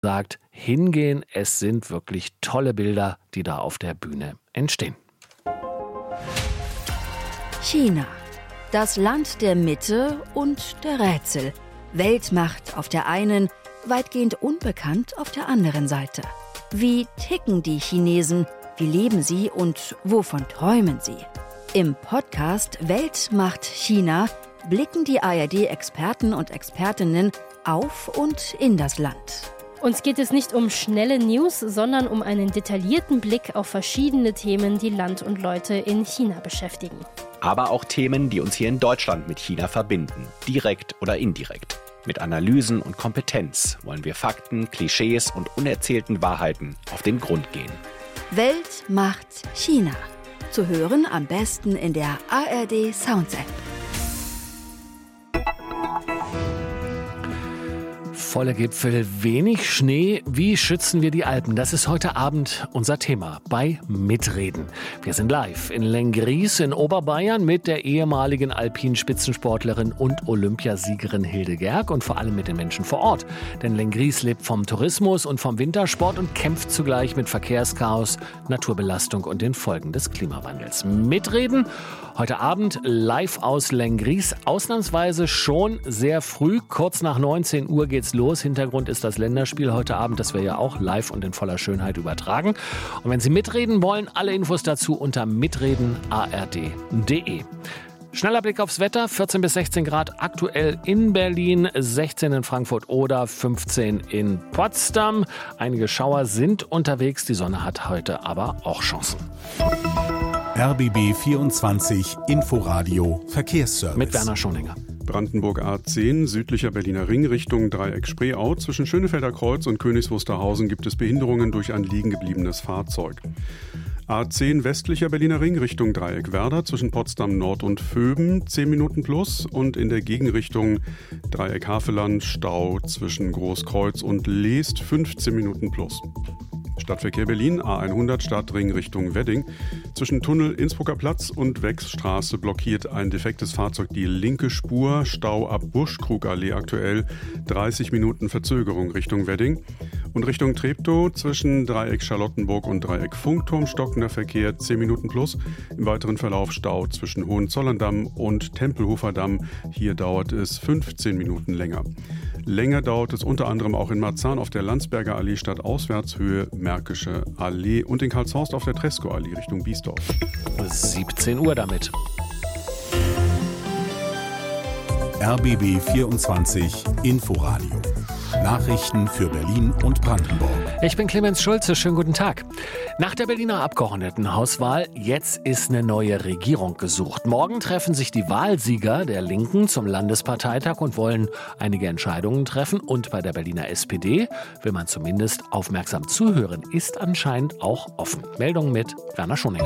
sagt, hingehen, es sind wirklich tolle Bilder, die da auf der Bühne entstehen. China, das Land der Mitte und der Rätsel. Weltmacht auf der einen, weitgehend unbekannt auf der anderen Seite. Wie ticken die Chinesen? Wie leben sie und wovon träumen sie? Im Podcast Weltmacht China blicken die ARD-Experten und Expertinnen auf und in das Land. Uns geht es nicht um schnelle News, sondern um einen detaillierten Blick auf verschiedene Themen, die Land und Leute in China beschäftigen. Aber auch Themen, die uns hier in Deutschland mit China verbinden, direkt oder indirekt. Mit Analysen und Kompetenz wollen wir Fakten, Klischees und unerzählten Wahrheiten auf den Grund gehen. Weltmacht China. Zu hören am besten in der ARD Sounds App. Volle Gipfel, wenig Schnee. Wie schützen wir die Alpen? Das ist heute Abend unser Thema bei Mitreden. Wir sind live in Lenggries in Oberbayern mit der ehemaligen Alpin-Spitzensportlerin und Olympiasiegerin Hilde Gerg und vor allem mit den Menschen vor Ort. Denn Lenggries lebt vom Tourismus und vom Wintersport und kämpft zugleich mit Verkehrschaos, Naturbelastung und den Folgen des Klimawandels. Mitreden heute Abend live aus Lenggries. Ausnahmsweise schon sehr früh, kurz nach 19 Uhr geht's los. Hintergrund ist das Länderspiel heute Abend, das wir ja auch live und in voller Schönheit übertragen. Und wenn Sie mitreden wollen, alle Infos dazu unter mitreden.ard.de. Schneller Blick aufs Wetter, 14 bis 16 Grad aktuell in Berlin, 16 in Frankfurt oder 15 in Potsdam. Einige Schauer sind unterwegs, die Sonne hat heute aber auch Chancen. RBB 24 Inforadio Verkehrsservice. Mit Werner Schoninger. Brandenburg A10, südlicher Berliner Ring Richtung Dreieck Spreeau. Zwischen Schönefelder Kreuz und Königs Wusterhausen gibt es Behinderungen durch ein liegengebliebenes Fahrzeug. A10 westlicher Berliner Ring Richtung Dreieck Werder zwischen Potsdam Nord und Vöben 10 Minuten plus und in der Gegenrichtung Dreieck Havelland Stau zwischen Großkreuz und Leest 15 Minuten plus. Stadtverkehr Berlin, A100 Stadtring Richtung Wedding. Zwischen Tunnel Innsbrucker Platz und Wechsstraße blockiert ein defektes Fahrzeug die linke Spur. Stau ab Buschkrugallee aktuell 30 Minuten Verzögerung Richtung Wedding. Und Richtung Treptow zwischen Dreieck Charlottenburg und Dreieck Funkturm stockender Verkehr 10 Minuten plus. Im weiteren Verlauf Stau zwischen Hohenzollern-Damm und Tempelhofer Damm. Hier dauert es 15 Minuten länger. Länger dauert es unter anderem auch in Marzahn auf der Landsberger Allee stadtauswärts Höhe Märkische Allee und in Karlshorst auf der Tresco-Allee Richtung Biesdorf. 17 Uhr damit. RBB 24 Inforadio. Nachrichten für Berlin und Brandenburg. Ich bin Clemens Schulze, schönen guten Tag. Nach der Berliner Abgeordnetenhauswahl, jetzt ist eine neue Regierung gesucht. Morgen treffen sich die Wahlsieger der Linken zum Landesparteitag und wollen einige Entscheidungen treffen. Und bei der Berliner SPD will man zumindest aufmerksam zuhören, ist anscheinend auch offen. Meldung mit Werner Schoninger.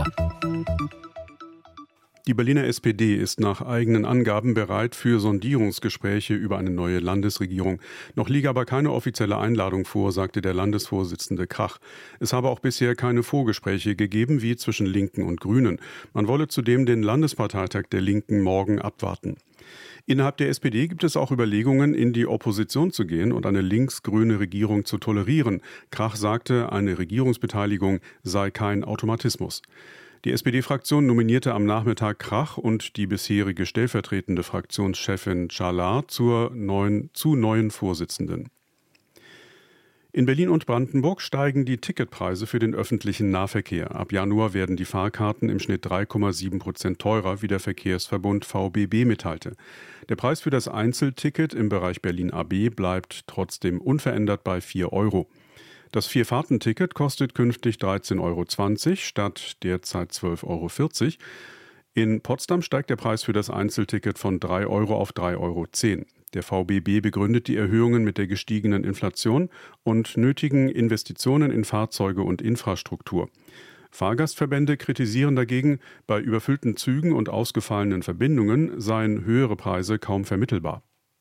Die Berliner SPD ist nach eigenen Angaben bereit für Sondierungsgespräche über eine neue Landesregierung. Noch liege aber keine offizielle Einladung vor, sagte der Landesvorsitzende Krach. Es habe auch bisher keine Vorgespräche gegeben, wie zwischen Linken und Grünen. Man wolle zudem den Landesparteitag der Linken morgen abwarten. Innerhalb der SPD gibt es auch Überlegungen, in die Opposition zu gehen und eine links-grüne Regierung zu tolerieren. Krach sagte, eine Regierungsbeteiligung sei kein Automatismus. Die SPD-Fraktion nominierte am Nachmittag Krach und die bisherige stellvertretende Fraktionschefin Czalar zu neuen Vorsitzenden. In Berlin und Brandenburg steigen die Ticketpreise für den öffentlichen Nahverkehr. Ab Januar werden die Fahrkarten im Schnitt 3,7% teurer, wie der Verkehrsverbund VBB mitteilte. Der Preis für das Einzelticket im Bereich Berlin AB bleibt trotzdem unverändert bei 4 Euro. Das Vierfahrtenticket kostet künftig 13,20 Euro statt derzeit 12,40 Euro. In Potsdam steigt der Preis für das Einzelticket von 3 Euro auf 3,10 Euro. Der VBB begründet die Erhöhungen mit der gestiegenen Inflation und nötigen Investitionen in Fahrzeuge und Infrastruktur. Fahrgastverbände kritisieren dagegen, bei überfüllten Zügen und ausgefallenen Verbindungen seien höhere Preise kaum vermittelbar.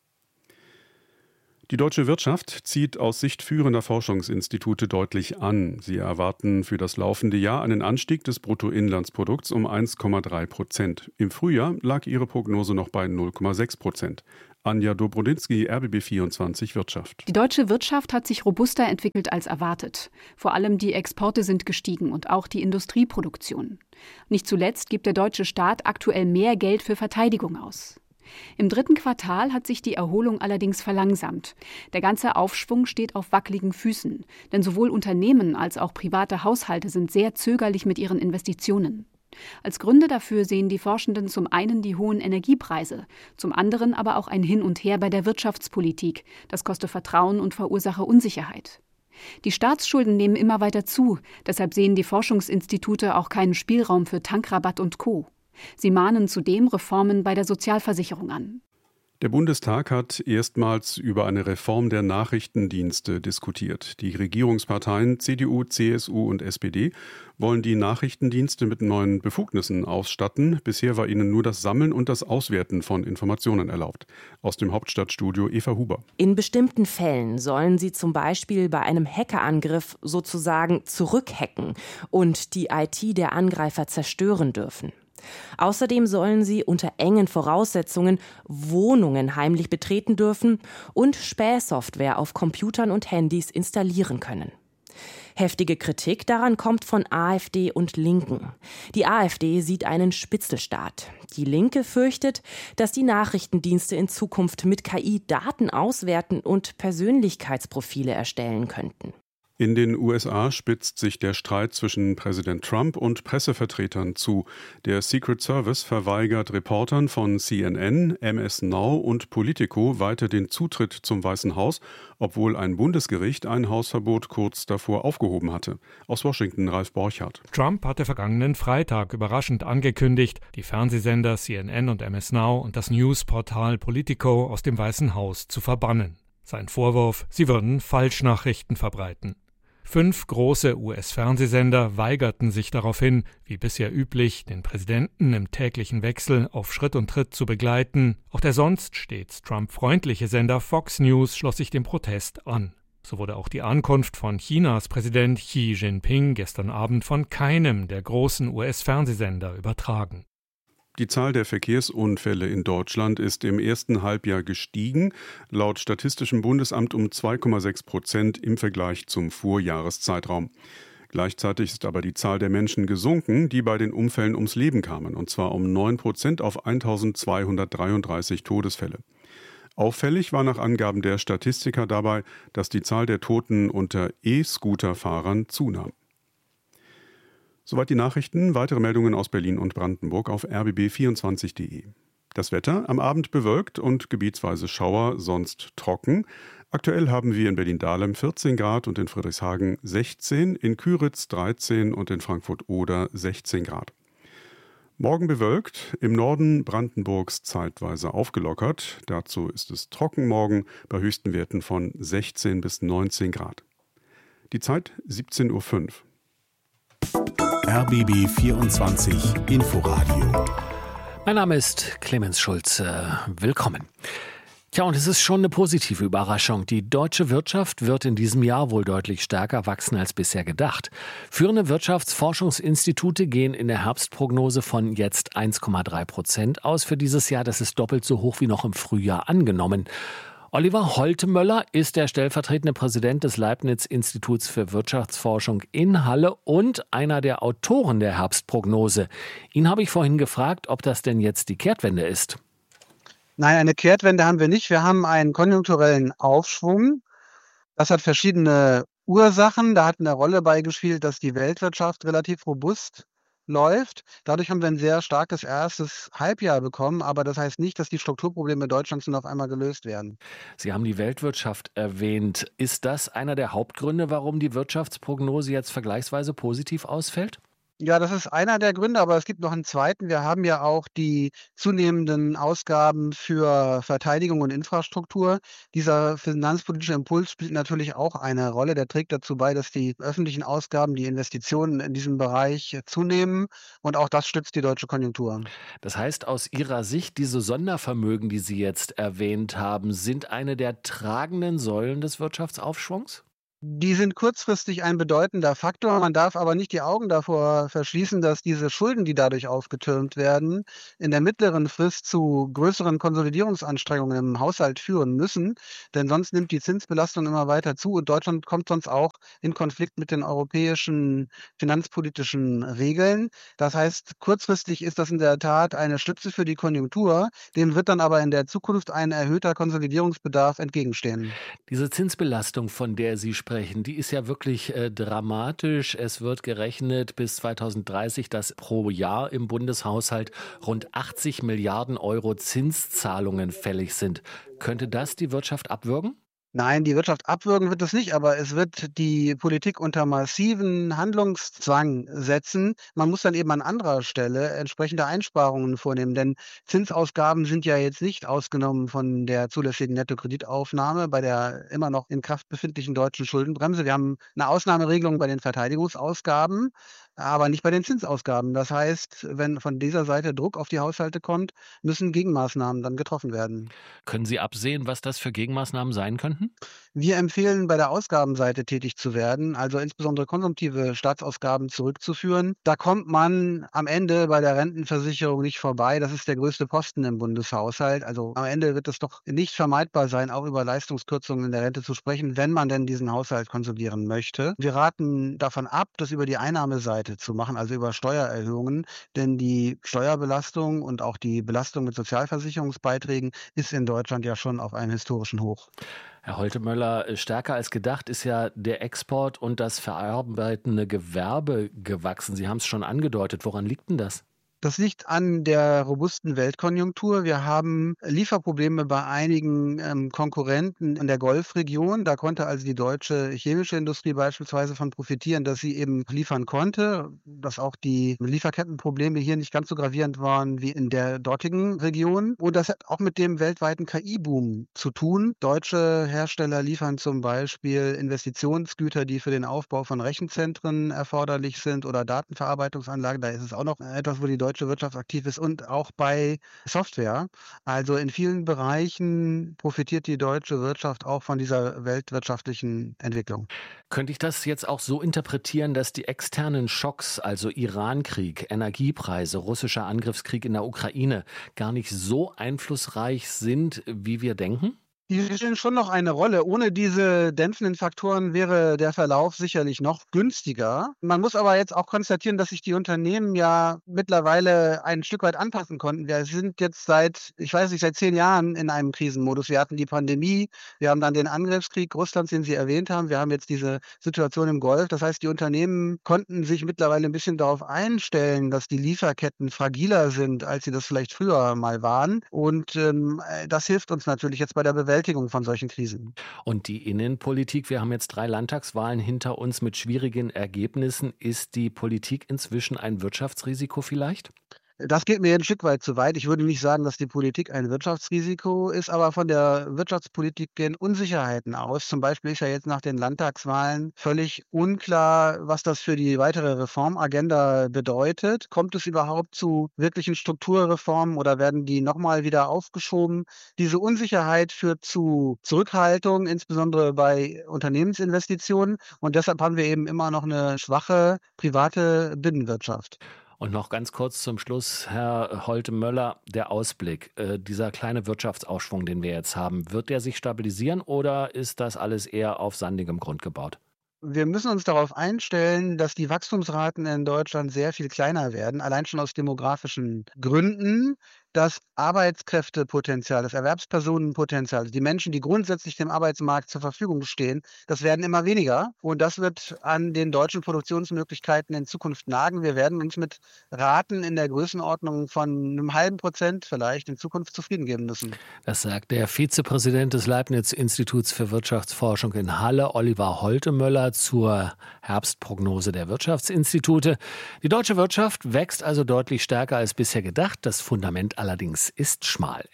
Die deutsche Wirtschaft zieht aus Sicht führender Forschungsinstitute deutlich an. Sie erwarten für das laufende Jahr einen Anstieg des Bruttoinlandsprodukts um 1,3%. Im Frühjahr lag ihre Prognose noch bei 0,6%. Anja Dobrodinsky, RBB24 Wirtschaft. Die deutsche Wirtschaft hat sich robuster entwickelt als erwartet. Vor allem die Exporte sind gestiegen und auch die Industrieproduktion. Nicht zuletzt gibt der deutsche Staat aktuell mehr Geld für Verteidigung aus. Im 3. Quartal hat sich die Erholung allerdings verlangsamt. Der ganze Aufschwung steht auf wackeligen Füßen, denn sowohl Unternehmen als auch private Haushalte sind sehr zögerlich mit ihren Investitionen. Als Gründe dafür sehen die Forschenden zum einen die hohen Energiepreise, zum anderen aber auch ein Hin und Her bei der Wirtschaftspolitik. Das koste Vertrauen und verursache Unsicherheit. Die Staatsschulden nehmen immer weiter zu, deshalb sehen die Forschungsinstitute auch keinen Spielraum für Tankrabatt und Co. Sie mahnen zudem Reformen bei der Sozialversicherung an. Der Bundestag hat erstmals über eine Reform der Nachrichtendienste diskutiert. Die Regierungsparteien CDU, CSU und SPD wollen die Nachrichtendienste mit neuen Befugnissen ausstatten. Bisher war ihnen nur das Sammeln und das Auswerten von Informationen erlaubt. Aus dem Hauptstadtstudio Eva Huber. In bestimmten Fällen sollen sie zum Beispiel bei einem Hackerangriff sozusagen zurückhacken und die IT der Angreifer zerstören dürfen. Außerdem sollen sie unter engen Voraussetzungen Wohnungen heimlich betreten dürfen und Spähsoftware auf Computern und Handys installieren können. Heftige Kritik daran kommt von AfD und Linken. Die AfD sieht einen Spitzelstaat. Die Linke fürchtet, dass die Nachrichtendienste in Zukunft mit KI Daten auswerten und Persönlichkeitsprofile erstellen könnten. In den USA spitzt sich der Streit zwischen Präsident Trump und Pressevertretern zu. Der Secret Service verweigert Reportern von CNN, MS Now und Politico weiter den Zutritt zum Weißen Haus, obwohl ein Bundesgericht ein Hausverbot kurz davor aufgehoben hatte. Aus Washington Ralf Borchardt. Trump hatte vergangenen Freitag überraschend angekündigt, die Fernsehsender CNN und MS Now und das Newsportal Politico aus dem Weißen Haus zu verbannen. Sein Vorwurf, sie würden Falschnachrichten verbreiten. 5 große US-Fernsehsender weigerten sich daraufhin, wie bisher üblich, den Präsidenten im täglichen Wechsel auf Schritt und Tritt zu begleiten. Auch der sonst stets Trump-freundliche Sender Fox News schloss sich dem Protest an. So wurde auch die Ankunft von Chinas Präsident Xi Jinping gestern Abend von keinem der großen US-Fernsehsender übertragen. Die Zahl der Verkehrsunfälle in Deutschland ist im ersten Halbjahr gestiegen, laut Statistischem Bundesamt um 2,6% im Vergleich zum Vorjahreszeitraum. Gleichzeitig ist aber die Zahl der Menschen gesunken, die bei den Unfällen ums Leben kamen, und zwar um 9% auf 1.233 Todesfälle. Auffällig war nach Angaben der Statistiker dabei, dass die Zahl der Toten unter E-Scooter-Fahrern zunahm. Soweit die Nachrichten. Weitere Meldungen aus Berlin und Brandenburg auf rbb24.de. Das Wetter: am Abend bewölkt und gebietsweise Schauer, sonst trocken. Aktuell haben wir in Berlin-Dahlem 14 Grad und in Friedrichshagen 16, in Küritz 13 und in Frankfurt-Oder 16 Grad. Morgen bewölkt, im Norden Brandenburgs zeitweise aufgelockert. Dazu ist es trocken morgen bei höchsten Werten von 16 bis 19 Grad. Die Zeit 17:05 Uhr. RBB 24 Inforadio. Mein Name ist Clemens Schulze. Willkommen. Tja, und es ist schon eine positive Überraschung. Die deutsche Wirtschaft wird in diesem Jahr wohl deutlich stärker wachsen als bisher gedacht. Führende Wirtschaftsforschungsinstitute gehen in der Herbstprognose von jetzt 1,3% aus für dieses Jahr. Das ist doppelt so hoch wie noch im Frühjahr angenommen. Oliver Holtemöller ist der stellvertretende Präsident des Leibniz-Instituts für Wirtschaftsforschung in Halle und einer der Autoren der Herbstprognose. Ihn habe ich vorhin gefragt, ob das denn jetzt die Kehrtwende ist. Nein, eine Kehrtwende haben wir nicht. Wir haben einen konjunkturellen Aufschwung. Das hat verschiedene Ursachen. Da hat eine Rolle beigespielt, dass die Weltwirtschaft relativ robust läuft. Dadurch haben wir ein sehr starkes erstes Halbjahr bekommen, aber das heißt nicht, dass die Strukturprobleme Deutschlands nun auf einmal gelöst werden. Sie haben die Weltwirtschaft erwähnt. Ist das einer der Hauptgründe, warum die Wirtschaftsprognose jetzt vergleichsweise positiv ausfällt? Ja, das ist einer der Gründe, aber es gibt noch einen zweiten. Wir haben ja auch die zunehmenden Ausgaben für Verteidigung und Infrastruktur. Dieser finanzpolitische Impuls spielt natürlich auch eine Rolle. Der trägt dazu bei, dass die öffentlichen Ausgaben, die Investitionen in diesem Bereich zunehmen. Und auch das stützt die deutsche Konjunktur. Das heißt, aus Ihrer Sicht, diese Sondervermögen, die Sie jetzt erwähnt haben, sind eine der tragenden Säulen des Wirtschaftsaufschwungs? Die sind kurzfristig ein bedeutender Faktor. Man darf aber nicht die Augen davor verschließen, dass diese Schulden, die dadurch aufgetürmt werden, in der mittleren Frist zu größeren Konsolidierungsanstrengungen im Haushalt führen müssen. Denn sonst nimmt die Zinsbelastung immer weiter zu und Deutschland kommt sonst auch in Konflikt mit den europäischen finanzpolitischen Regeln. Das heißt, kurzfristig ist das in der Tat eine Stütze für die Konjunktur. Dem wird dann aber in der Zukunft ein erhöhter Konsolidierungsbedarf entgegenstehen. Diese Zinsbelastung, von der Sie sprechen, die ist ja wirklich dramatisch. Es wird gerechnet bis 2030, dass pro Jahr im Bundeshaushalt rund 80 Milliarden Euro Zinszahlungen fällig sind. Könnte das die Wirtschaft abwürgen? Nein, die Wirtschaft abwürgen wird es nicht, aber es wird die Politik unter massiven Handlungszwang setzen. Man muss dann eben an anderer Stelle entsprechende Einsparungen vornehmen, denn Zinsausgaben sind ja jetzt nicht ausgenommen von der zulässigen Nettokreditaufnahme bei der immer noch in Kraft befindlichen deutschen Schuldenbremse. Wir haben eine Ausnahmeregelung bei den Verteidigungsausgaben, aber nicht bei den Zinsausgaben. Das heißt, wenn von dieser Seite Druck auf die Haushalte kommt, müssen Gegenmaßnahmen dann getroffen werden. Können Sie absehen, was das für Gegenmaßnahmen sein könnten? Wir empfehlen, bei der Ausgabenseite tätig zu werden, also insbesondere konsumtive Staatsausgaben zurückzuführen. Da kommt man am Ende bei der Rentenversicherung nicht vorbei. Das ist der größte Posten im Bundeshaushalt. Also am Ende wird es doch nicht vermeidbar sein, auch über Leistungskürzungen in der Rente zu sprechen, wenn man denn diesen Haushalt konsolidieren möchte. Wir raten davon ab, das über die Einnahmeseite zu machen, also über Steuererhöhungen, denn die Steuerbelastung und auch die Belastung mit Sozialversicherungsbeiträgen ist in Deutschland ja schon auf einem historischen Hoch. Herr Holtemöller, stärker als gedacht ist ja der Export und das verarbeitende Gewerbe gewachsen. Sie haben es schon angedeutet. Woran liegt denn das? Das liegt an der robusten Weltkonjunktur. Wir haben Lieferprobleme bei einigen Konkurrenten in der Golfregion. Da konnte also die deutsche chemische Industrie beispielsweise von profitieren, dass sie eben liefern konnte, dass auch die Lieferkettenprobleme hier nicht ganz so gravierend waren wie in der dortigen Region. Und das hat auch mit dem weltweiten KI-Boom zu tun. Deutsche Hersteller liefern zum Beispiel Investitionsgüter, die für den Aufbau von Rechenzentren erforderlich sind oder Datenverarbeitungsanlagen. Da ist es auch noch etwas, wo die deutsche Wirtschaft aktiv ist und auch bei Software. Also in vielen Bereichen profitiert die deutsche Wirtschaft auch von dieser weltwirtschaftlichen Entwicklung. Könnte ich das jetzt auch so interpretieren, dass die externen Schocks, also Irankrieg, Energiepreise, russischer Angriffskrieg in der Ukraine, gar nicht so einflussreich sind, wie wir denken? Die spielen schon noch eine Rolle. Ohne diese dämpfenden Faktoren wäre der Verlauf sicherlich noch günstiger. Man muss aber jetzt auch konstatieren, dass sich die Unternehmen ja mittlerweile ein Stück weit anpassen konnten. Wir sind jetzt seit 10 Jahren in einem Krisenmodus. Wir hatten die Pandemie, wir haben dann den Angriffskrieg Russlands, den Sie erwähnt haben. Wir haben jetzt diese Situation im Golf. Das heißt, die Unternehmen konnten sich mittlerweile ein bisschen darauf einstellen, dass die Lieferketten fragiler sind, als sie das vielleicht früher mal waren. Und das hilft uns natürlich jetzt bei der Bewältigung von solchen Krisen. Und die Innenpolitik, wir haben jetzt 3 Landtagswahlen hinter uns mit schwierigen Ergebnissen. Ist die Politik inzwischen ein Wirtschaftsrisiko vielleicht? Das geht mir ein Stück weit zu weit. Ich würde nicht sagen, dass die Politik ein Wirtschaftsrisiko ist, aber von der Wirtschaftspolitik gehen Unsicherheiten aus. Zum Beispiel ist ja jetzt nach den Landtagswahlen völlig unklar, was das für die weitere Reformagenda bedeutet. Kommt es überhaupt zu wirklichen Strukturreformen oder werden die nochmal wieder aufgeschoben? Diese Unsicherheit führt zu Zurückhaltung, insbesondere bei Unternehmensinvestitionen. Und deshalb haben wir eben immer noch eine schwache private Binnenwirtschaft. Und noch ganz kurz zum Schluss, Herr Holtemöller, der Ausblick, dieser kleine Wirtschaftsaufschwung, den wir jetzt haben, wird der sich stabilisieren oder ist das alles eher auf sandigem Grund gebaut? Wir müssen uns darauf einstellen, dass die Wachstumsraten in Deutschland sehr viel kleiner werden, allein schon aus demografischen Gründen. Das Arbeitskräftepotenzial, das Erwerbspersonenpotenzial, also die Menschen, die grundsätzlich dem Arbeitsmarkt zur Verfügung stehen, das werden immer weniger. Und das wird an den deutschen Produktionsmöglichkeiten in Zukunft nagen. Wir werden uns mit Raten in der Größenordnung von einem halben Prozent vielleicht in Zukunft zufrieden geben müssen. Das sagt der Vizepräsident des Leibniz-Instituts für Wirtschaftsforschung in Halle, Oliver Holtemöller, zur Herbstprognose der Wirtschaftsinstitute. Die deutsche Wirtschaft wächst also deutlich stärker als bisher gedacht. Das Fundament allerdings ist schmal.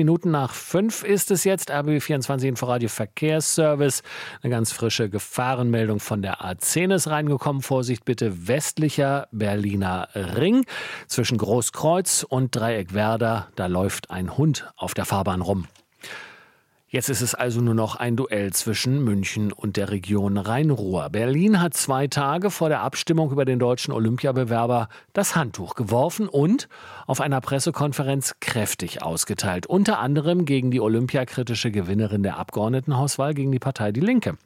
11:11 ist es jetzt. RBB24 Inforadio Verkehrsservice. Eine ganz frische Gefahrenmeldung von der A10 ist reingekommen. Vorsicht bitte, westlicher Berliner Ring. Zwischen Großkreuz und Dreieckwerder, da läuft ein Hund auf der Fahrbahn rum. Jetzt ist es also nur noch ein Duell zwischen München und der Region Rhein-Ruhr. Berlin hat 2 Tage vor der Abstimmung über den deutschen Olympiabewerber das Handtuch geworfen und auf einer Pressekonferenz kräftig ausgeteilt. Unter anderem gegen die olympiakritische Gewinnerin der Abgeordnetenhauswahl, gegen die Partei Die Linke.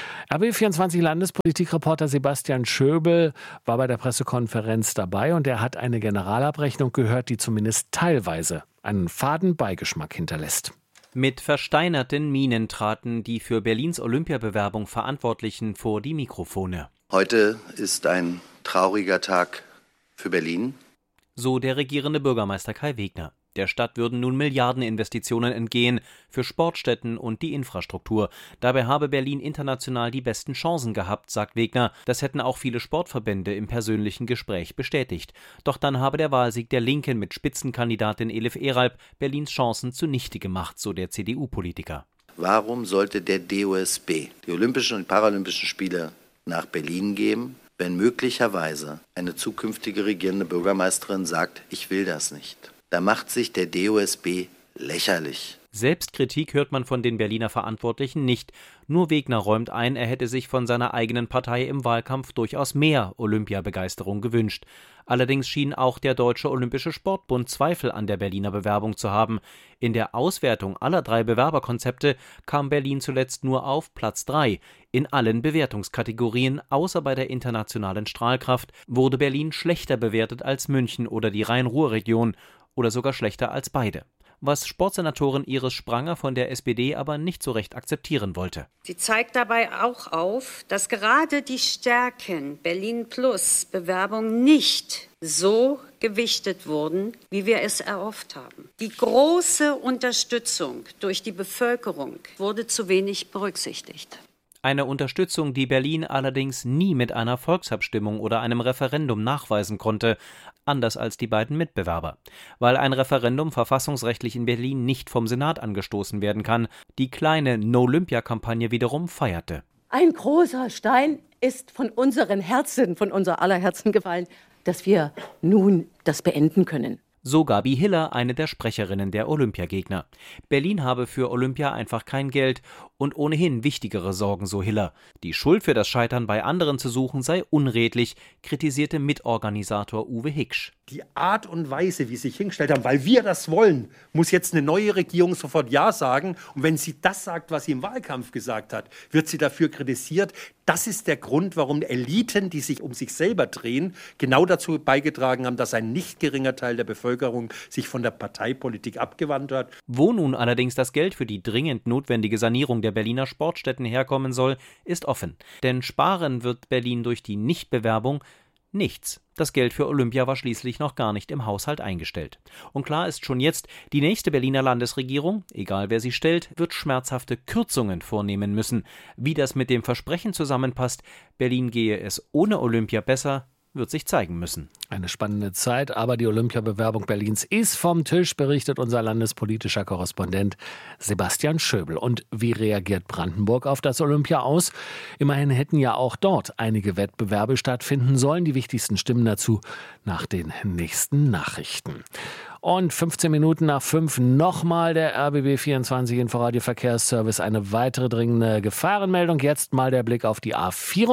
RBB24 Landespolitikreporter Sebastian Schöbel war bei der Pressekonferenz dabei und er hat eine Generalabrechnung gehört, die zumindest teilweise einen faden Beigeschmack hinterlässt. Mit versteinerten Mienen traten die für Berlins Olympiabewerbung Verantwortlichen vor die Mikrofone. Heute ist ein trauriger Tag für Berlin. So der regierende Bürgermeister Kai Wegner. Der Stadt würden nun Milliardeninvestitionen entgehen für Sportstätten und die Infrastruktur. Dabei habe Berlin international die besten Chancen gehabt, sagt Wegner. Das hätten auch viele Sportverbände im persönlichen Gespräch bestätigt. Doch dann habe der Wahlsieg der Linken mit Spitzenkandidatin Elif Eralp Berlins Chancen zunichte gemacht, so der CDU-Politiker. Warum sollte der DOSB, die Olympischen und Paralympischen Spiele, nach Berlin geben, wenn möglicherweise eine zukünftige regierende Bürgermeisterin sagt, ich will das nicht? Da macht sich der DOSB lächerlich. Selbstkritik hört man von den Berliner Verantwortlichen nicht. Nur Wegner räumt ein, er hätte sich von seiner eigenen Partei im Wahlkampf durchaus mehr Olympiabegeisterung gewünscht. Allerdings schien auch der Deutsche Olympische Sportbund Zweifel an der Berliner Bewerbung zu haben. In der Auswertung aller 3 Bewerberkonzepte kam Berlin zuletzt nur auf Platz 3. In allen Bewertungskategorien, außer bei der internationalen Strahlkraft, wurde Berlin schlechter bewertet als München oder die Rhein-Ruhr-Region oder sogar schlechter als beide. Was Sportsenatorin Iris Spranger von der SPD aber nicht so recht akzeptieren wollte. Sie zeigt dabei auch auf, dass gerade die Stärken Berlin Plus Bewerbung nicht so gewichtet wurden, wie wir es erhofft haben. Die große Unterstützung durch die Bevölkerung wurde zu wenig berücksichtigt. Eine Unterstützung, die Berlin allerdings nie mit einer Volksabstimmung oder einem Referendum nachweisen konnte, anders als die beiden Mitbewerber. Weil ein Referendum verfassungsrechtlich in Berlin nicht vom Senat angestoßen werden kann, die kleine No-Olympia-Kampagne wiederum feierte. Ein großer Stein ist von unseren Herzen, von unser aller Herzen gefallen, dass wir nun das beenden können. So Gabi Hiller, eine der Sprecherinnen der Olympiagegner. Berlin habe für Olympia einfach kein Geld und ohnehin wichtigere Sorgen, so Hiller. Die Schuld für das Scheitern bei anderen zu suchen sei unredlich, kritisierte Mitorganisator Uwe Hiksch. Die Art und Weise, wie sie sich hingestellt haben, weil wir das wollen, muss jetzt eine neue Regierung sofort Ja sagen. Und wenn sie das sagt, was sie im Wahlkampf gesagt hat, wird sie dafür kritisiert. Das ist der Grund, warum Eliten, die sich um sich selber drehen, genau dazu beigetragen haben, dass ein nicht geringer Teil der Bevölkerung sich von der Parteipolitik abgewandt hat. Wo nun allerdings das Geld für die dringend notwendige Sanierung der Berliner Sportstätten herkommen soll, ist offen. Denn sparen wird Berlin durch die Nichtbewerbung nichts. Das Geld für Olympia war schließlich noch gar nicht im Haushalt eingestellt. Und klar ist schon jetzt, die nächste Berliner Landesregierung, egal wer sie stellt, wird schmerzhafte Kürzungen vornehmen müssen. Wie das mit dem Versprechen zusammenpasst, Berlin gehe es ohne Olympia besser, wird sich zeigen müssen. Eine spannende Zeit, aber die Olympiabewerbung Berlins ist vom Tisch, berichtet unser landespolitischer Korrespondent Sebastian Schöbel. Und wie reagiert Brandenburg auf das Olympia aus? Immerhin hätten ja auch dort einige Wettbewerbe stattfinden sollen. Die wichtigsten Stimmen dazu nach den nächsten Nachrichten. Und 15 Minuten nach 5 nochmal der RBB24 Inforadio Verkehrsservice. Eine weitere dringende Gefahrenmeldung. Jetzt mal der Blick auf die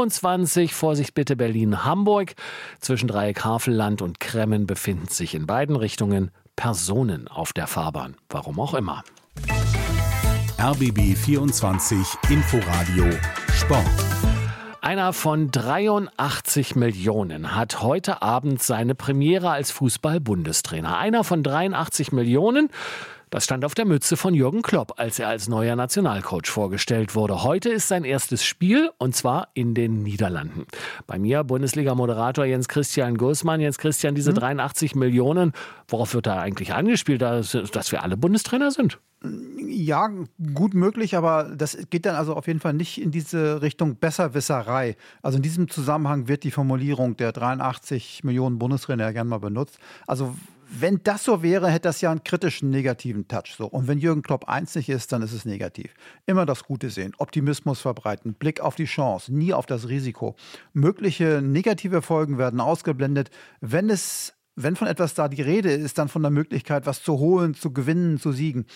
A24. Vorsicht bitte Berlin-Hamburg. Zwischen Dreieck-Havelland und Kremmen befinden sich in beiden Richtungen Personen auf der Fahrbahn. Warum auch immer. RBB24 Inforadio Sport. Einer von 83 Millionen hat heute Abend seine Premiere als Fußball-Bundestrainer. Einer von 83 Millionen, das stand auf der Mütze von Jürgen Klopp, als er als neuer Nationalcoach vorgestellt wurde. Heute ist sein erstes Spiel, und zwar in den Niederlanden. Bei mir Bundesliga-Moderator Jens-Christian Gußmann. Jens-Christian, diese 83 Millionen, worauf wird da eigentlich angespielt, dass wir alle Bundestrainer sind? Ja, gut möglich, aber das geht dann also auf jeden Fall nicht in diese Richtung Besserwisserei. Also in diesem Zusammenhang wird die Formulierung der 83 Millionen Bundestrainer ja gerne mal benutzt. Also wenn das so wäre, hätte das ja einen kritischen, negativen Touch. So. Und wenn Jürgen Klopp eins nicht ist, dann ist es negativ. Immer das Gute sehen, Optimismus verbreiten, Blick auf die Chance, nie auf das Risiko. Mögliche negative Folgen werden ausgeblendet, wenn von etwas da die Rede ist, dann von der Möglichkeit, was zu holen, zu gewinnen, zu siegen.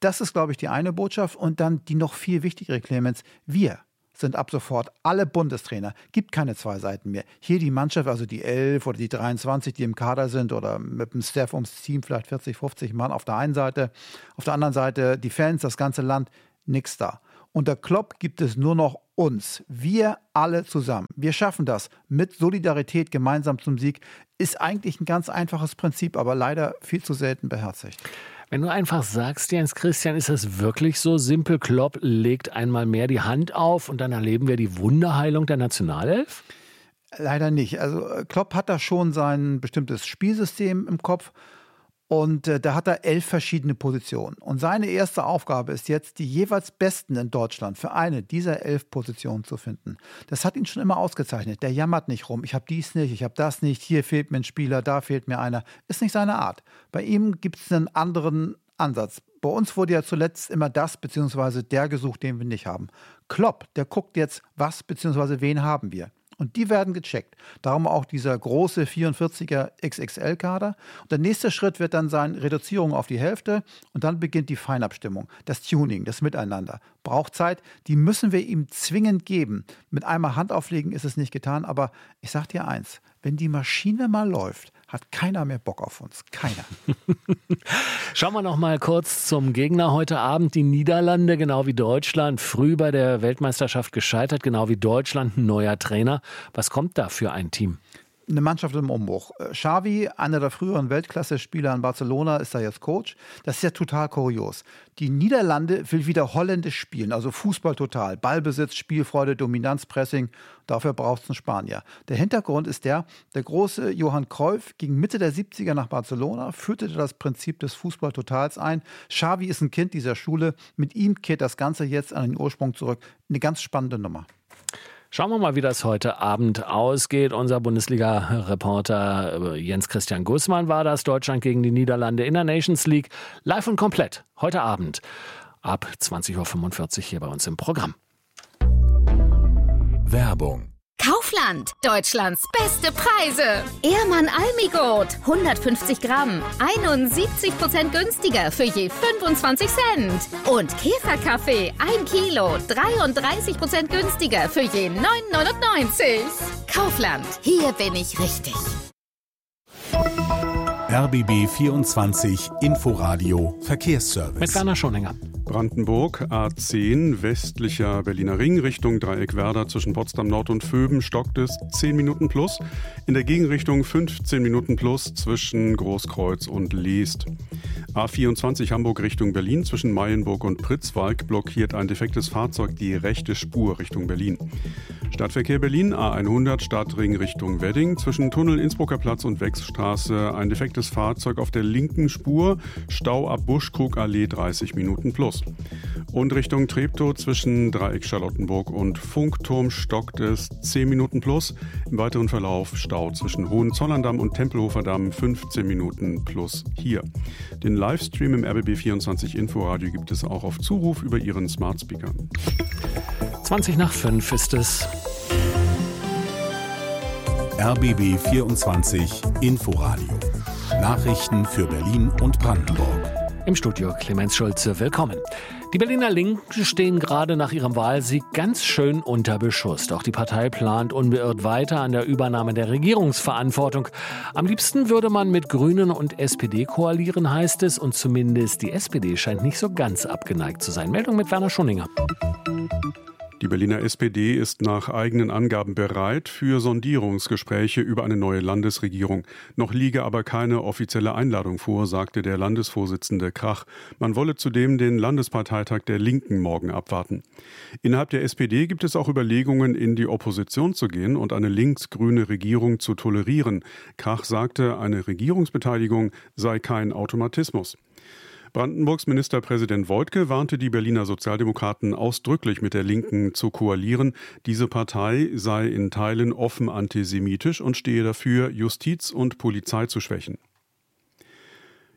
Das ist, glaube ich, die eine Botschaft. Und dann die noch viel wichtigere, Clemens, wir sind ab sofort alle Bundestrainer. Gibt keine zwei Seiten mehr. Hier die Mannschaft, also die 11 oder die 23, die im Kader sind oder mit dem Staff ums Team, vielleicht 40, 50 Mann auf der einen Seite. Auf der anderen Seite die Fans, das ganze Land, nix da. Unter Klopp gibt es nur noch uns. Wir alle zusammen. Wir schaffen das. Mit Solidarität gemeinsam zum Sieg. Ist eigentlich ein ganz einfaches Prinzip, aber leider viel zu selten beherzigt. Wenn du einfach sagst, Jens Christian, ist das wirklich so simpel? Klopp legt einmal mehr die Hand auf und dann erleben wir die Wunderheilung der Nationalelf? Leider nicht. Also Klopp hat da schon sein bestimmtes Spielsystem im Kopf und da hat er 11 verschiedene Positionen. Und seine erste Aufgabe ist jetzt, die jeweils Besten in Deutschland für eine dieser 11 Positionen zu finden. Das hat ihn schon immer ausgezeichnet. Der jammert nicht rum. Ich habe dies nicht, ich habe das nicht, hier fehlt mir ein Spieler, da fehlt mir einer. Ist nicht seine Art. Bei ihm gibt es einen anderen Ansatz. Bei uns wurde ja zuletzt immer das bzw. der gesucht, den wir nicht haben. Klopp, der guckt jetzt, was bzw. wen haben wir. Und die werden gecheckt. Darum auch dieser große 44er XXL-Kader. Und der nächste Schritt wird dann sein, Reduzierung auf die Hälfte. Und dann beginnt die Feinabstimmung, das Tuning, das Miteinander. Braucht Zeit, die müssen wir ihm zwingend geben. Mit einmal Hand auflegen ist es nicht getan. Aber ich sag dir eins, wenn die Maschine mal läuft, hat keiner mehr Bock auf uns. Keiner. Schauen wir noch mal kurz zum Gegner heute Abend. Die Niederlande, genau wie Deutschland, früh bei der Weltmeisterschaft gescheitert, genau wie Deutschland, ein neuer Trainer. Was kommt da für ein Team? Eine Mannschaft im Umbruch. Xavi, einer der früheren Weltklasse-Spieler in Barcelona, ist da jetzt Coach. Das ist ja total kurios. Die Niederlande will wieder holländisch spielen, also Fußball total. Ballbesitz, Spielfreude, Dominanz, Pressing. Dafür braucht es einen Spanier. Der Hintergrund ist der große Johann Cruyff ging Mitte der 70er nach Barcelona, führte das Prinzip des Fußballtotals ein. Xavi ist ein Kind dieser Schule. Mit ihm kehrt das Ganze jetzt an den Ursprung zurück. Eine ganz spannende Nummer. Schauen wir mal, wie das heute Abend ausgeht. Unser Bundesliga-Reporter Jens Christian Gußmann war das. Deutschland gegen die Niederlande in der Nations League. Live und komplett heute Abend ab 20.45 Uhr hier bei uns im Programm. Werbung. Kaufland, Deutschlands beste Preise. Ehrmann Almigot, 150 Gramm, 71% günstiger für je 25 Cent. Und Käferkaffee, 1 Kilo, 33% günstiger für je 9,99. Kaufland, hier bin ich richtig. RBB 24 Inforadio Verkehrsservice. Mit Werner Schoninger. Brandenburg, A10, westlicher Berliner Ring, Richtung Dreieck Werder zwischen Potsdam Nord und Vöben stockt es 10 Minuten plus. In der Gegenrichtung 15 Minuten plus zwischen Großkreuz und Leest. A24 Hamburg Richtung Berlin zwischen Mayenburg und Pritzwalk blockiert ein defektes Fahrzeug die rechte Spur Richtung Berlin. Stadtverkehr Berlin, A100 Stadtring Richtung Wedding zwischen Tunnel Innsbrucker Platz und Wechsstraße ein defektes Fahrzeug auf der linken Spur, Stau ab Buschkrugallee 30 Minuten plus. Und Richtung Treptow zwischen Dreieck Charlottenburg und Funkturm stockt es 10 Minuten plus. Im weiteren Verlauf Stau zwischen Hohenzollern-Damm und Tempelhofer Damm 15 Minuten plus hier. Den Livestream im RBB24 Inforadio gibt es auch auf Zuruf über Ihren Smart Speaker. 5:20 ist es. RBB 24 Inforadio. Nachrichten für Berlin und Brandenburg. Im Studio Clemens Schulze, willkommen. Die Berliner Linken stehen gerade nach ihrem Wahlsieg ganz schön unter Beschuss. Doch die Partei plant unbeirrt weiter an der Übernahme der Regierungsverantwortung. Am liebsten würde man mit Grünen und SPD koalieren, heißt es. Und zumindest die SPD scheint nicht so ganz abgeneigt zu sein. Meldung mit Werner Schoninger. Die Berliner SPD ist nach eigenen Angaben bereit für Sondierungsgespräche über eine neue Landesregierung. Noch liege aber keine offizielle Einladung vor, sagte der Landesvorsitzende Krach. Man wolle zudem den Landesparteitag der Linken morgen abwarten. Innerhalb der SPD gibt es auch Überlegungen, in die Opposition zu gehen und eine links-grüne Regierung zu tolerieren. Krach sagte, eine Regierungsbeteiligung sei kein Automatismus. Brandenburgs Ministerpräsident Woidke warnte die Berliner Sozialdemokraten ausdrücklich mit der Linken zu koalieren. Diese Partei sei in Teilen offen antisemitisch und stehe dafür, Justiz und Polizei zu schwächen.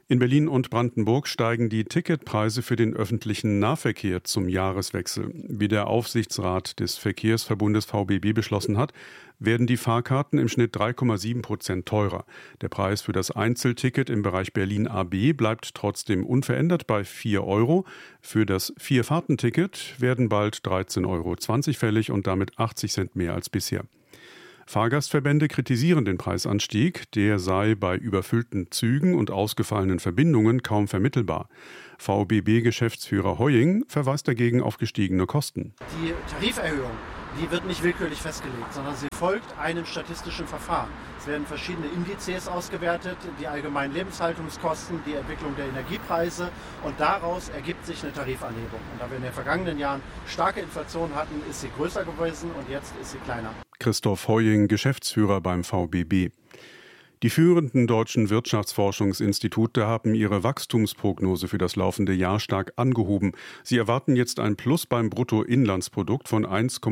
In Berlin und Brandenburg steigen die Ticketpreise für den öffentlichen Nahverkehr zum Jahreswechsel. Wie der Aufsichtsrat des Verkehrsverbundes VBB beschlossen hat, werden die Fahrkarten im Schnitt 3,7% teurer. Der Preis für das Einzelticket im Bereich Berlin AB bleibt trotzdem unverändert bei 4 Euro. Für das Vierfahrtenticket werden bald 13,20 Euro fällig und damit 80 Cent mehr als bisher. Fahrgastverbände kritisieren den Preisanstieg, der sei bei überfüllten Zügen und ausgefallenen Verbindungen kaum vermittelbar. VBB-Geschäftsführer Heuing verweist dagegen auf gestiegene Kosten. Die Tariferhöhung, die wird nicht willkürlich festgelegt, sondern sie folgt einem statistischen Verfahren. Es werden verschiedene Indizes ausgewertet, die allgemeinen Lebenshaltungskosten, die Entwicklung der Energiepreise und daraus ergibt sich eine Tarifanhebung. Und da wir in den vergangenen Jahren starke Inflation hatten, ist sie größer gewesen und jetzt ist sie kleiner. Christoph Heuing, Geschäftsführer beim VBB. Die führenden deutschen Wirtschaftsforschungsinstitute haben ihre Wachstumsprognose für das laufende Jahr stark angehoben. Sie erwarten jetzt ein Plus beim Bruttoinlandsprodukt von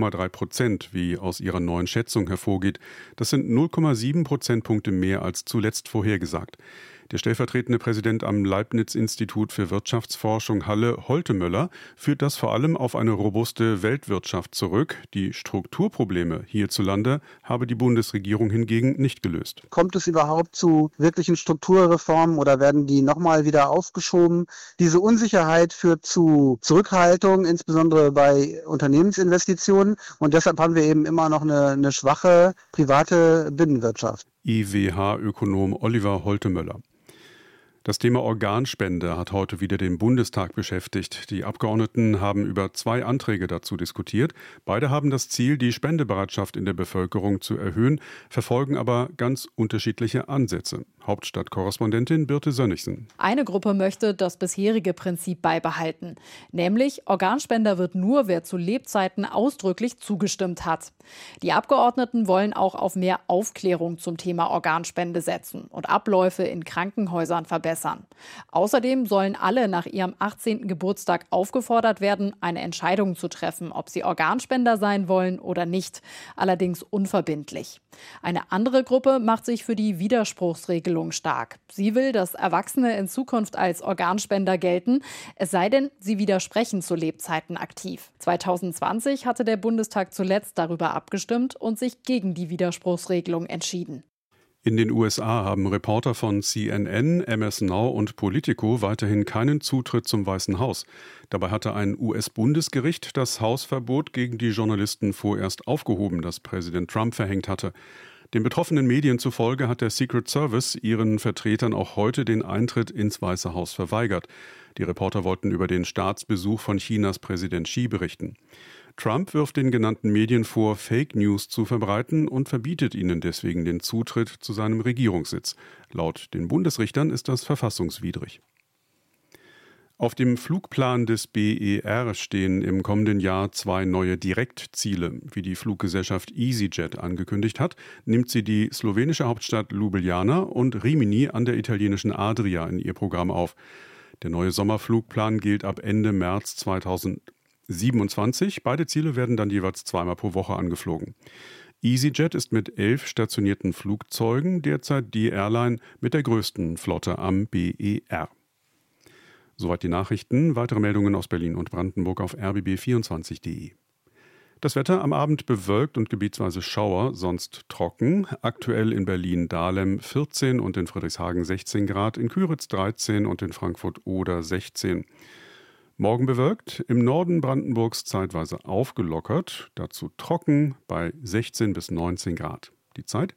1,3%, wie aus ihrer neuen Schätzung hervorgeht. Das sind 0,7 Prozentpunkte mehr als zuletzt vorhergesagt. Der stellvertretende Präsident am Leibniz-Institut für Wirtschaftsforschung Halle, Holtemöller, führt das vor allem auf eine robuste Weltwirtschaft zurück. Die Strukturprobleme hierzulande habe die Bundesregierung hingegen nicht gelöst. Kommt es überhaupt zu wirklichen Strukturreformen oder werden die nochmal wieder aufgeschoben? Diese Unsicherheit führt zu Zurückhaltung, insbesondere bei Unternehmensinvestitionen. Und deshalb haben wir eben immer noch eine schwache private Binnenwirtschaft. IWH-Ökonom Oliver Holtemöller. Das Thema Organspende hat heute wieder den Bundestag beschäftigt. Die Abgeordneten haben über 2 Anträge dazu diskutiert. Beide haben das Ziel, die Spendebereitschaft in der Bevölkerung zu erhöhen, verfolgen aber ganz unterschiedliche Ansätze. Hauptstadtkorrespondentin Birte Sönnigsen. Eine Gruppe möchte das bisherige Prinzip beibehalten. Nämlich, Organspender wird nur, wer zu Lebzeiten ausdrücklich zugestimmt hat. Die Abgeordneten wollen auch auf mehr Aufklärung zum Thema Organspende setzen und Abläufe in Krankenhäusern verbessern. Außerdem sollen alle nach ihrem 18. Geburtstag aufgefordert werden, eine Entscheidung zu treffen, ob sie Organspender sein wollen oder nicht. Allerdings unverbindlich. Eine andere Gruppe macht sich für die Widerspruchsregelung stark. Sie will, dass Erwachsene in Zukunft als Organspender gelten, es sei denn, sie widersprechen zu Lebzeiten aktiv. 2020 hatte der Bundestag zuletzt darüber abgestimmt und sich gegen die Widerspruchsregelung entschieden. In den USA haben Reporter von CNN, MS Now und Politico weiterhin keinen Zutritt zum Weißen Haus. Dabei hatte ein US-Bundesgericht das Hausverbot gegen die Journalisten vorerst aufgehoben, das Präsident Trump verhängt hatte. Den betroffenen Medien zufolge hat der Secret Service ihren Vertretern auch heute den Eintritt ins Weiße Haus verweigert. Die Reporter wollten über den Staatsbesuch von Chinas Präsident Xi berichten. Trump wirft den genannten Medien vor, Fake News zu verbreiten und verbietet ihnen deswegen den Zutritt zu seinem Regierungssitz. Laut den Bundesrichtern ist das verfassungswidrig. Auf dem Flugplan des BER stehen im kommenden Jahr 2 neue Direktziele. Wie die Fluggesellschaft EasyJet angekündigt hat, nimmt sie die slowenische Hauptstadt Ljubljana und Rimini an der italienischen Adria in ihr Programm auf. Der neue Sommerflugplan gilt ab Ende März 2027. Beide Ziele werden dann jeweils 2-mal pro Woche angeflogen. EasyJet ist mit 11 stationierten Flugzeugen derzeit die Airline mit der größten Flotte am BER. Soweit die Nachrichten. Weitere Meldungen aus Berlin und Brandenburg auf rbb24.de. Das Wetter am Abend bewölkt und gebietsweise Schauer, sonst trocken. Aktuell in Berlin-Dahlem 14 und in Friedrichshagen 16 Grad, in Küritz 13 und in Frankfurt-Oder 16. Morgen bewölkt, im Norden Brandenburgs zeitweise aufgelockert, dazu trocken bei 16 bis 19 Grad. Die Zeit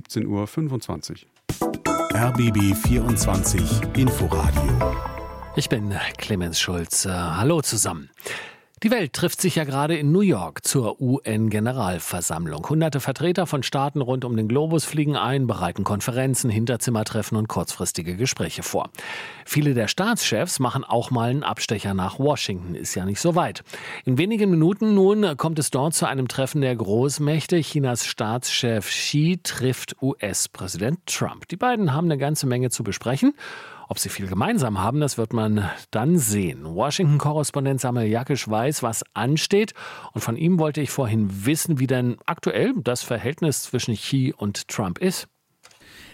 17:25 Uhr. RBB 24 Inforadio. Ich bin Clemens Schulz. Hallo zusammen. Die Welt trifft sich ja gerade in New York zur UN-Generalversammlung. Hunderte Vertreter von Staaten rund um den Globus fliegen ein, bereiten Konferenzen, Hinterzimmertreffen und kurzfristige Gespräche vor. Viele der Staatschefs machen auch mal einen Abstecher nach Washington, ist ja nicht so weit. In wenigen Minuten nun kommt es dort zu einem Treffen der Großmächte. Chinas Staatschef Xi trifft US-Präsident Trump. Die beiden haben eine ganze Menge zu besprechen. Ob sie viel gemeinsam haben, das wird man dann sehen. Washington-Korrespondent Samuel Jakisch weiß, was ansteht. Und von ihm wollte ich vorhin wissen, wie denn aktuell das Verhältnis zwischen Xi und Trump ist.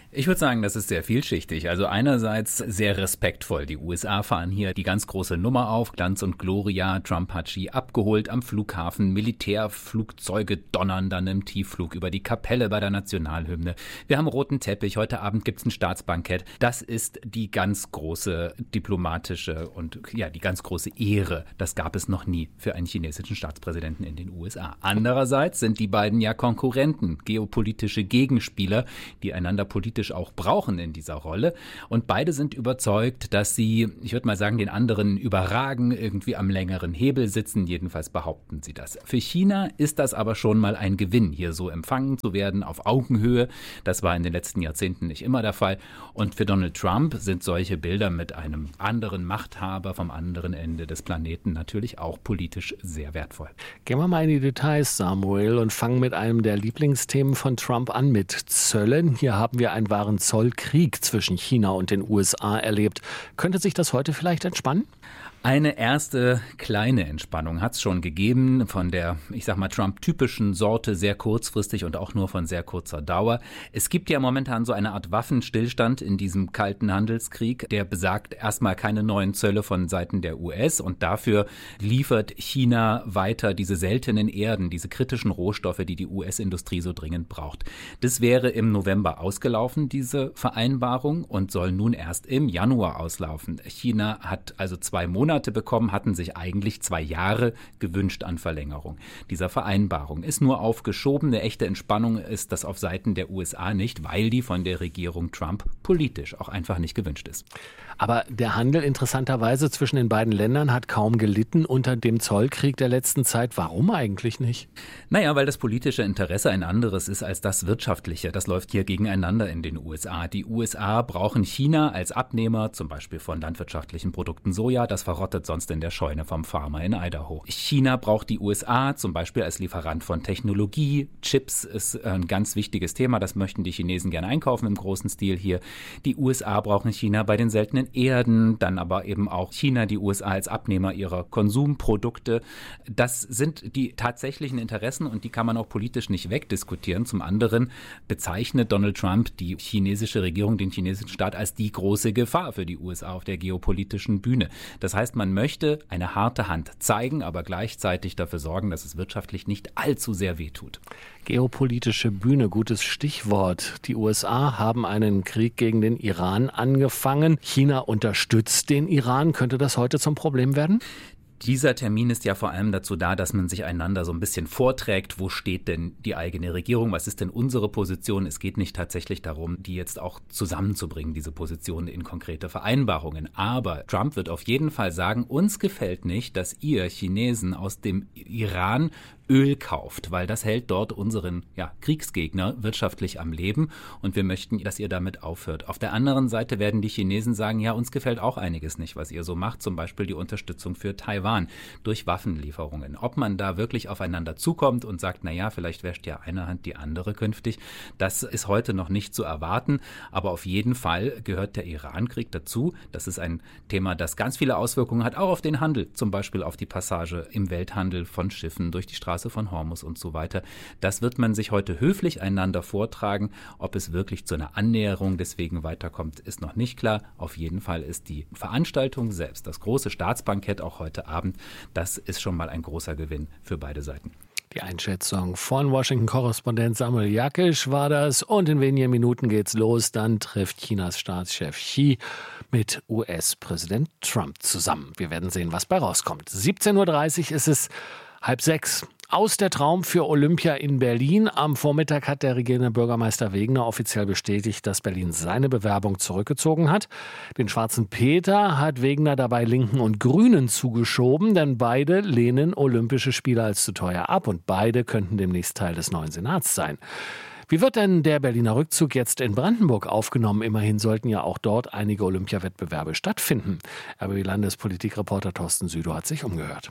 Ich würde sagen, das ist sehr vielschichtig. Also einerseits sehr respektvoll. Die USA fahren hier die ganz große Nummer auf. Glanz und Gloria. Trump hat Xi abgeholt am Flughafen. Militärflugzeuge donnern dann im Tiefflug über die Kapelle bei der Nationalhymne. Wir haben roten Teppich. Heute Abend gibt's ein Staatsbankett. Das ist die ganz große diplomatische und die ganz große Ehre. Das gab es noch nie für einen chinesischen Staatspräsidenten in den USA. Andererseits sind die beiden ja Konkurrenten, geopolitische Gegenspieler, die einander politisch auch brauchen in dieser Rolle. Und beide sind überzeugt, dass sie, ich würde mal sagen, den anderen überragen, irgendwie am längeren Hebel sitzen. Jedenfalls behaupten sie das. Für China ist das aber schon mal ein Gewinn, hier so empfangen zu werden, auf Augenhöhe. Das war in den letzten Jahrzehnten nicht immer der Fall. Und für Donald Trump sind solche Bilder mit einem anderen Machthaber vom anderen Ende des Planeten natürlich auch politisch sehr wertvoll. Gehen wir mal in die Details, Samuel, und fangen mit einem der Lieblingsthemen von Trump an, mit Zöllen. Hier haben wir einen wahren Zollkrieg zwischen China und den USA erlebt. Könnte sich das heute vielleicht entspannen? Eine erste kleine Entspannung hat es schon gegeben, von der, ich sag mal, Trump-typischen Sorte, sehr kurzfristig und auch nur von sehr kurzer Dauer. Es gibt ja momentan so eine Art Waffenstillstand in diesem kalten Handelskrieg, der besagt erstmal keine neuen Zölle von Seiten der US und dafür liefert China weiter diese seltenen Erden, diese kritischen Rohstoffe, die die US-Industrie so dringend braucht. Das wäre im November ausgelaufen, diese Vereinbarung, und soll nun erst im Januar auslaufen. China hat also 2 Monate bekommen, hatten sich eigentlich 2 Jahre gewünscht an Verlängerung dieser Vereinbarung. Ist nur aufgeschoben. Eine echte Entspannung ist das auf Seiten der USA nicht, weil die von der Regierung Trump politisch auch einfach nicht gewünscht ist. Aber der Handel interessanterweise zwischen den beiden Ländern hat kaum gelitten unter dem Zollkrieg der letzten Zeit. Warum eigentlich nicht? Naja, weil das politische Interesse ein anderes ist als das wirtschaftliche. Das läuft hier gegeneinander in den USA. Die USA brauchen China als Abnehmer, zum Beispiel von landwirtschaftlichen Produkten Soja. Das verrottet sonst in der Scheune vom Farmer in Idaho. China braucht die USA zum Beispiel als Lieferant von Technologie. Chips ist ein ganz wichtiges Thema. Das möchten die Chinesen gerne einkaufen im großen Stil hier. Die USA brauchen China bei den seltenen Erden, dann aber eben auch China, die USA als Abnehmer ihrer Konsumprodukte. Das sind die tatsächlichen Interessen und die kann man auch politisch nicht wegdiskutieren. Zum anderen bezeichnet Donald Trump die chinesische Regierung, den chinesischen Staat als die große Gefahr für die USA auf der geopolitischen Bühne. Das heißt, man möchte eine harte Hand zeigen, aber gleichzeitig dafür sorgen, dass es wirtschaftlich nicht allzu sehr wehtut. Geopolitische Bühne, gutes Stichwort. Die USA haben einen Krieg gegen den Iran angefangen. China unterstützt den Iran. Könnte das heute zum Problem werden? Dieser Termin ist ja vor allem dazu da, dass man sich einander so ein bisschen vorträgt. Wo steht denn die eigene Regierung? Was ist denn unsere Position? Es geht nicht tatsächlich darum, die jetzt auch zusammenzubringen, diese Positionen in konkrete Vereinbarungen. Aber Trump wird auf jeden Fall sagen, uns gefällt nicht, dass ihr Chinesen aus dem Iran Öl kauft, weil das hält dort unseren Kriegsgegner wirtschaftlich am Leben und wir möchten, dass ihr damit aufhört. Auf der anderen Seite werden die Chinesen sagen, ja, uns gefällt auch einiges nicht, was ihr so macht, zum Beispiel die Unterstützung für Taiwan durch Waffenlieferungen. Ob man da wirklich aufeinander zukommt und sagt, naja, vielleicht wäscht ja eine Hand die andere künftig, das ist heute noch nicht zu erwarten, aber auf jeden Fall gehört der Iran-Krieg dazu. Das ist ein Thema, das ganz viele Auswirkungen hat, auch auf den Handel, zum Beispiel auf die Passage im Welthandel von Schiffen durch die Straße von Hormuz und so weiter. Das wird man sich heute höflich einander vortragen. Ob es wirklich zu einer Annäherung deswegen weiterkommt, ist noch nicht klar. Auf jeden Fall ist die Veranstaltung selbst, das große Staatsbankett auch heute Abend, das ist schon mal ein großer Gewinn für beide Seiten. Die Einschätzung von Washington-Korrespondent Samuel Jakisch war das. Und in wenigen Minuten geht's los. Dann trifft Chinas Staatschef Xi mit US-Präsident Trump zusammen. Wir werden sehen, was bei rauskommt. 17.30 Uhr ist es 5:30. Aus der Traum für Olympia in Berlin. Am Vormittag hat der regierende Bürgermeister Wegener offiziell bestätigt, dass Berlin seine Bewerbung zurückgezogen hat. Den Schwarzen Peter hat Wegener dabei Linken und Grünen zugeschoben, denn beide lehnen Olympische Spiele als zu teuer ab und beide könnten demnächst Teil des neuen Senats sein. Wie wird denn der Berliner Rückzug jetzt in Brandenburg aufgenommen? Immerhin sollten ja auch dort einige Olympiawettbewerbe stattfinden. RBB-Landespolitikreporter Thorsten Südow hat sich umgehört.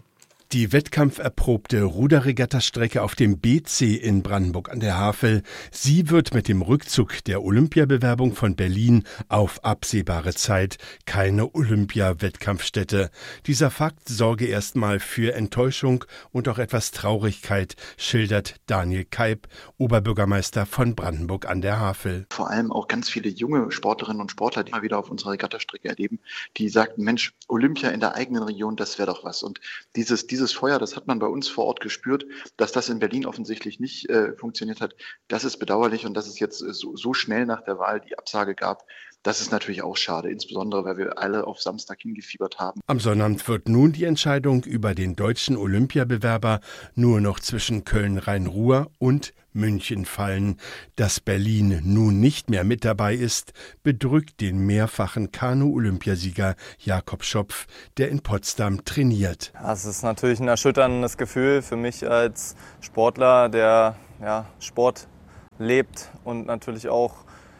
Die wettkampferprobte Ruderregattastrecke auf dem BC in Brandenburg an der Havel, sie wird mit dem Rückzug der Olympiabewerbung von Berlin auf absehbare Zeit keine Olympia-Wettkampfstätte. Dieser Fakt sorge erstmal für Enttäuschung und auch etwas Traurigkeit, schildert Daniel Keib, Oberbürgermeister von Brandenburg an der Havel. Vor allem auch ganz viele junge Sportlerinnen und Sportler, die mal wieder auf unserer Regattastrecke erleben, die sagten, Mensch, Olympia in der eigenen Region, das wäre doch was. Und dieses Feuer, das hat man bei uns vor Ort gespürt, dass das in Berlin offensichtlich nicht funktioniert hat. Das ist bedauerlich und dass es jetzt so schnell nach der Wahl die Absage gab, das ist natürlich auch schade, insbesondere weil wir alle auf Samstag hingefiebert haben. Am Sonnabend wird nun die Entscheidung über den deutschen Olympiabewerber nur noch zwischen Köln-Rhein-Ruhr und München fallen. Dass Berlin nun nicht mehr mit dabei ist, bedrückt den mehrfachen Kanu-Olympiasieger Jakob Schopf, der in Potsdam trainiert. Es ist natürlich ein erschütterndes Gefühl für mich als Sportler, der Sport lebt und natürlich auch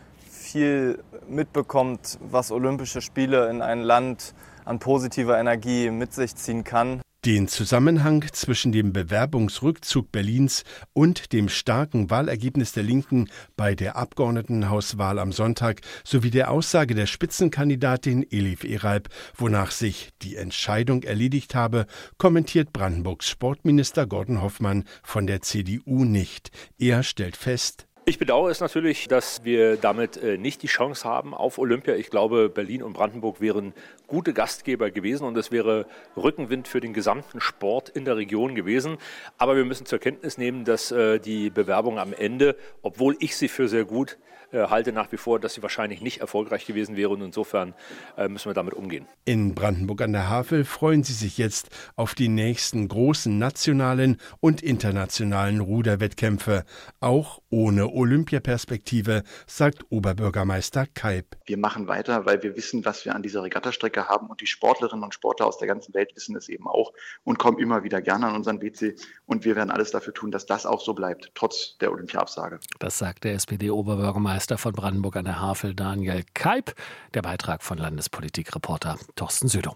viel mitbekommt, was Olympische Spiele in ein Land an positiver Energie mit sich ziehen kann. Den Zusammenhang zwischen dem Bewerbungsrückzug Berlins und dem starken Wahlergebnis der Linken bei der Abgeordnetenhauswahl am Sonntag sowie der Aussage der Spitzenkandidatin Elif Eralp, wonach sich die Entscheidung erledigt habe, kommentiert Brandenburgs Sportminister Gordon Hoffmann von der CDU nicht. Er stellt fest: Ich bedauere es natürlich, dass wir damit nicht die Chance haben auf Olympia. Ich glaube, Berlin und Brandenburg wären gute Gastgeber gewesen und es wäre Rückenwind für den gesamten Sport in der Region gewesen. Aber wir müssen zur Kenntnis nehmen, dass die Bewerbung am Ende, obwohl ich sie für sehr gut halte, nach wie vor, dass sie wahrscheinlich nicht erfolgreich gewesen wäre und insofern müssen wir damit umgehen. In Brandenburg an der Havel freuen sie sich jetzt auf die nächsten großen nationalen und internationalen Ruderwettkämpfe, auch ohne Olympiaperspektive, sagt Oberbürgermeister Keib. Wir machen weiter, weil wir wissen, was wir an dieser Regattastrecke haben und die Sportlerinnen und Sportler aus der ganzen Welt wissen es eben auch und kommen immer wieder gerne an unseren BC und wir werden alles dafür tun, dass das auch so bleibt, trotz der Olympiaabsage. Das sagt der SPD-Oberbürgermeister von Brandenburg an der Havel, Daniel Keib. Der Beitrag von Landespolitikreporter Thorsten Südow.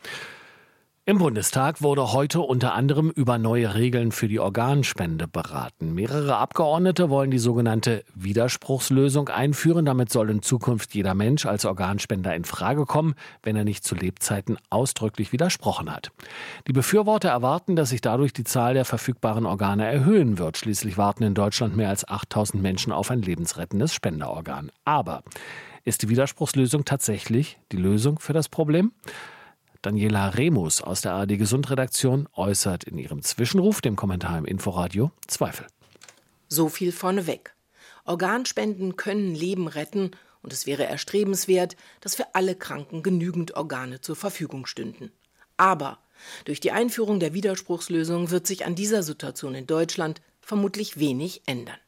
Im Bundestag wurde heute unter anderem über neue Regeln für die Organspende beraten. Mehrere Abgeordnete wollen die sogenannte Widerspruchslösung einführen. Damit soll in Zukunft jeder Mensch als Organspender in Frage kommen, wenn er nicht zu Lebzeiten ausdrücklich widersprochen hat. Die Befürworter erwarten, dass sich dadurch die Zahl der verfügbaren Organe erhöhen wird. Schließlich warten in Deutschland mehr als 8.000 Menschen auf ein lebensrettendes Spenderorgan. Aber ist die Widerspruchslösung tatsächlich die Lösung für das Problem? Daniela Remus aus der ARD-Gesundredaktion äußert in ihrem Zwischenruf, dem Kommentar im Inforadio, Zweifel. So viel vorneweg. Organspenden können Leben retten und es wäre erstrebenswert, dass für alle Kranken genügend Organe zur Verfügung stünden. Aber durch die Einführung der Widerspruchslösung wird sich an dieser Situation in Deutschland vermutlich wenig ändern.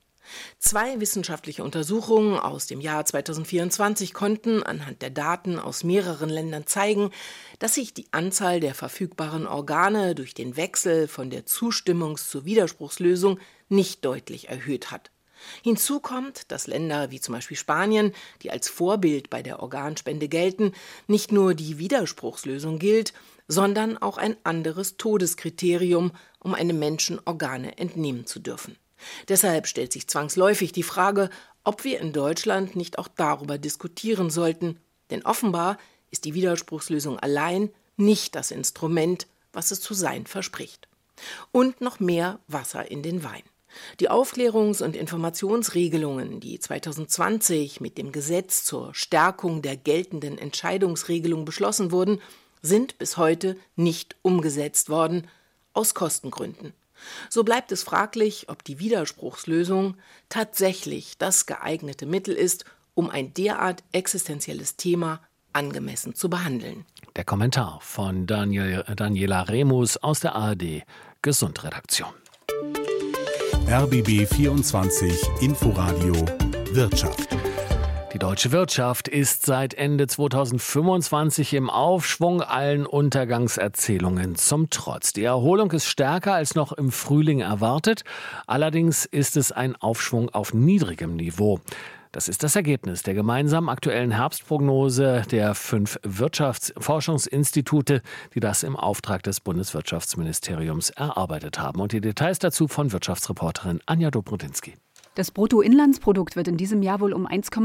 2 wissenschaftliche Untersuchungen aus dem Jahr 2024 konnten anhand der Daten aus mehreren Ländern zeigen, dass sich die Anzahl der verfügbaren Organe durch den Wechsel von der Zustimmungs- zur Widerspruchslösung nicht deutlich erhöht hat. Hinzu kommt, dass Länder wie zum Beispiel Spanien, die als Vorbild bei der Organspende gelten, nicht nur die Widerspruchslösung gilt, sondern auch ein anderes Todeskriterium, um einem Menschen Organe entnehmen zu dürfen. Deshalb stellt sich zwangsläufig die Frage, ob wir in Deutschland nicht auch darüber diskutieren sollten. Denn offenbar ist die Widerspruchslösung allein nicht das Instrument, was es zu sein verspricht. Und noch mehr Wasser in den Wein. Die Aufklärungs- und Informationsregelungen, die 2020 mit dem Gesetz zur Stärkung der geltenden Entscheidungsregelung beschlossen wurden, sind bis heute nicht umgesetzt worden, aus Kostengründen. So bleibt es fraglich, ob die Widerspruchslösung tatsächlich das geeignete Mittel ist, um ein derart existenzielles Thema angemessen zu behandeln. Der Kommentar von Daniela Remus aus der ARD Gesundredaktion. RBB 24 Inforadio Wirtschaft. Die deutsche Wirtschaft ist seit Ende 2025 im Aufschwung, allen Untergangserzählungen zum Trotz. Die Erholung ist stärker als noch im Frühling erwartet. Allerdings ist es ein Aufschwung auf niedrigem Niveau. Das ist das Ergebnis der gemeinsamen aktuellen Herbstprognose der 5 Wirtschaftsforschungsinstitute, die das im Auftrag des Bundeswirtschaftsministeriums erarbeitet haben. Und die Details dazu von Wirtschaftsreporterin Anja Dobrodinsky. Das Bruttoinlandsprodukt wird in diesem Jahr wohl um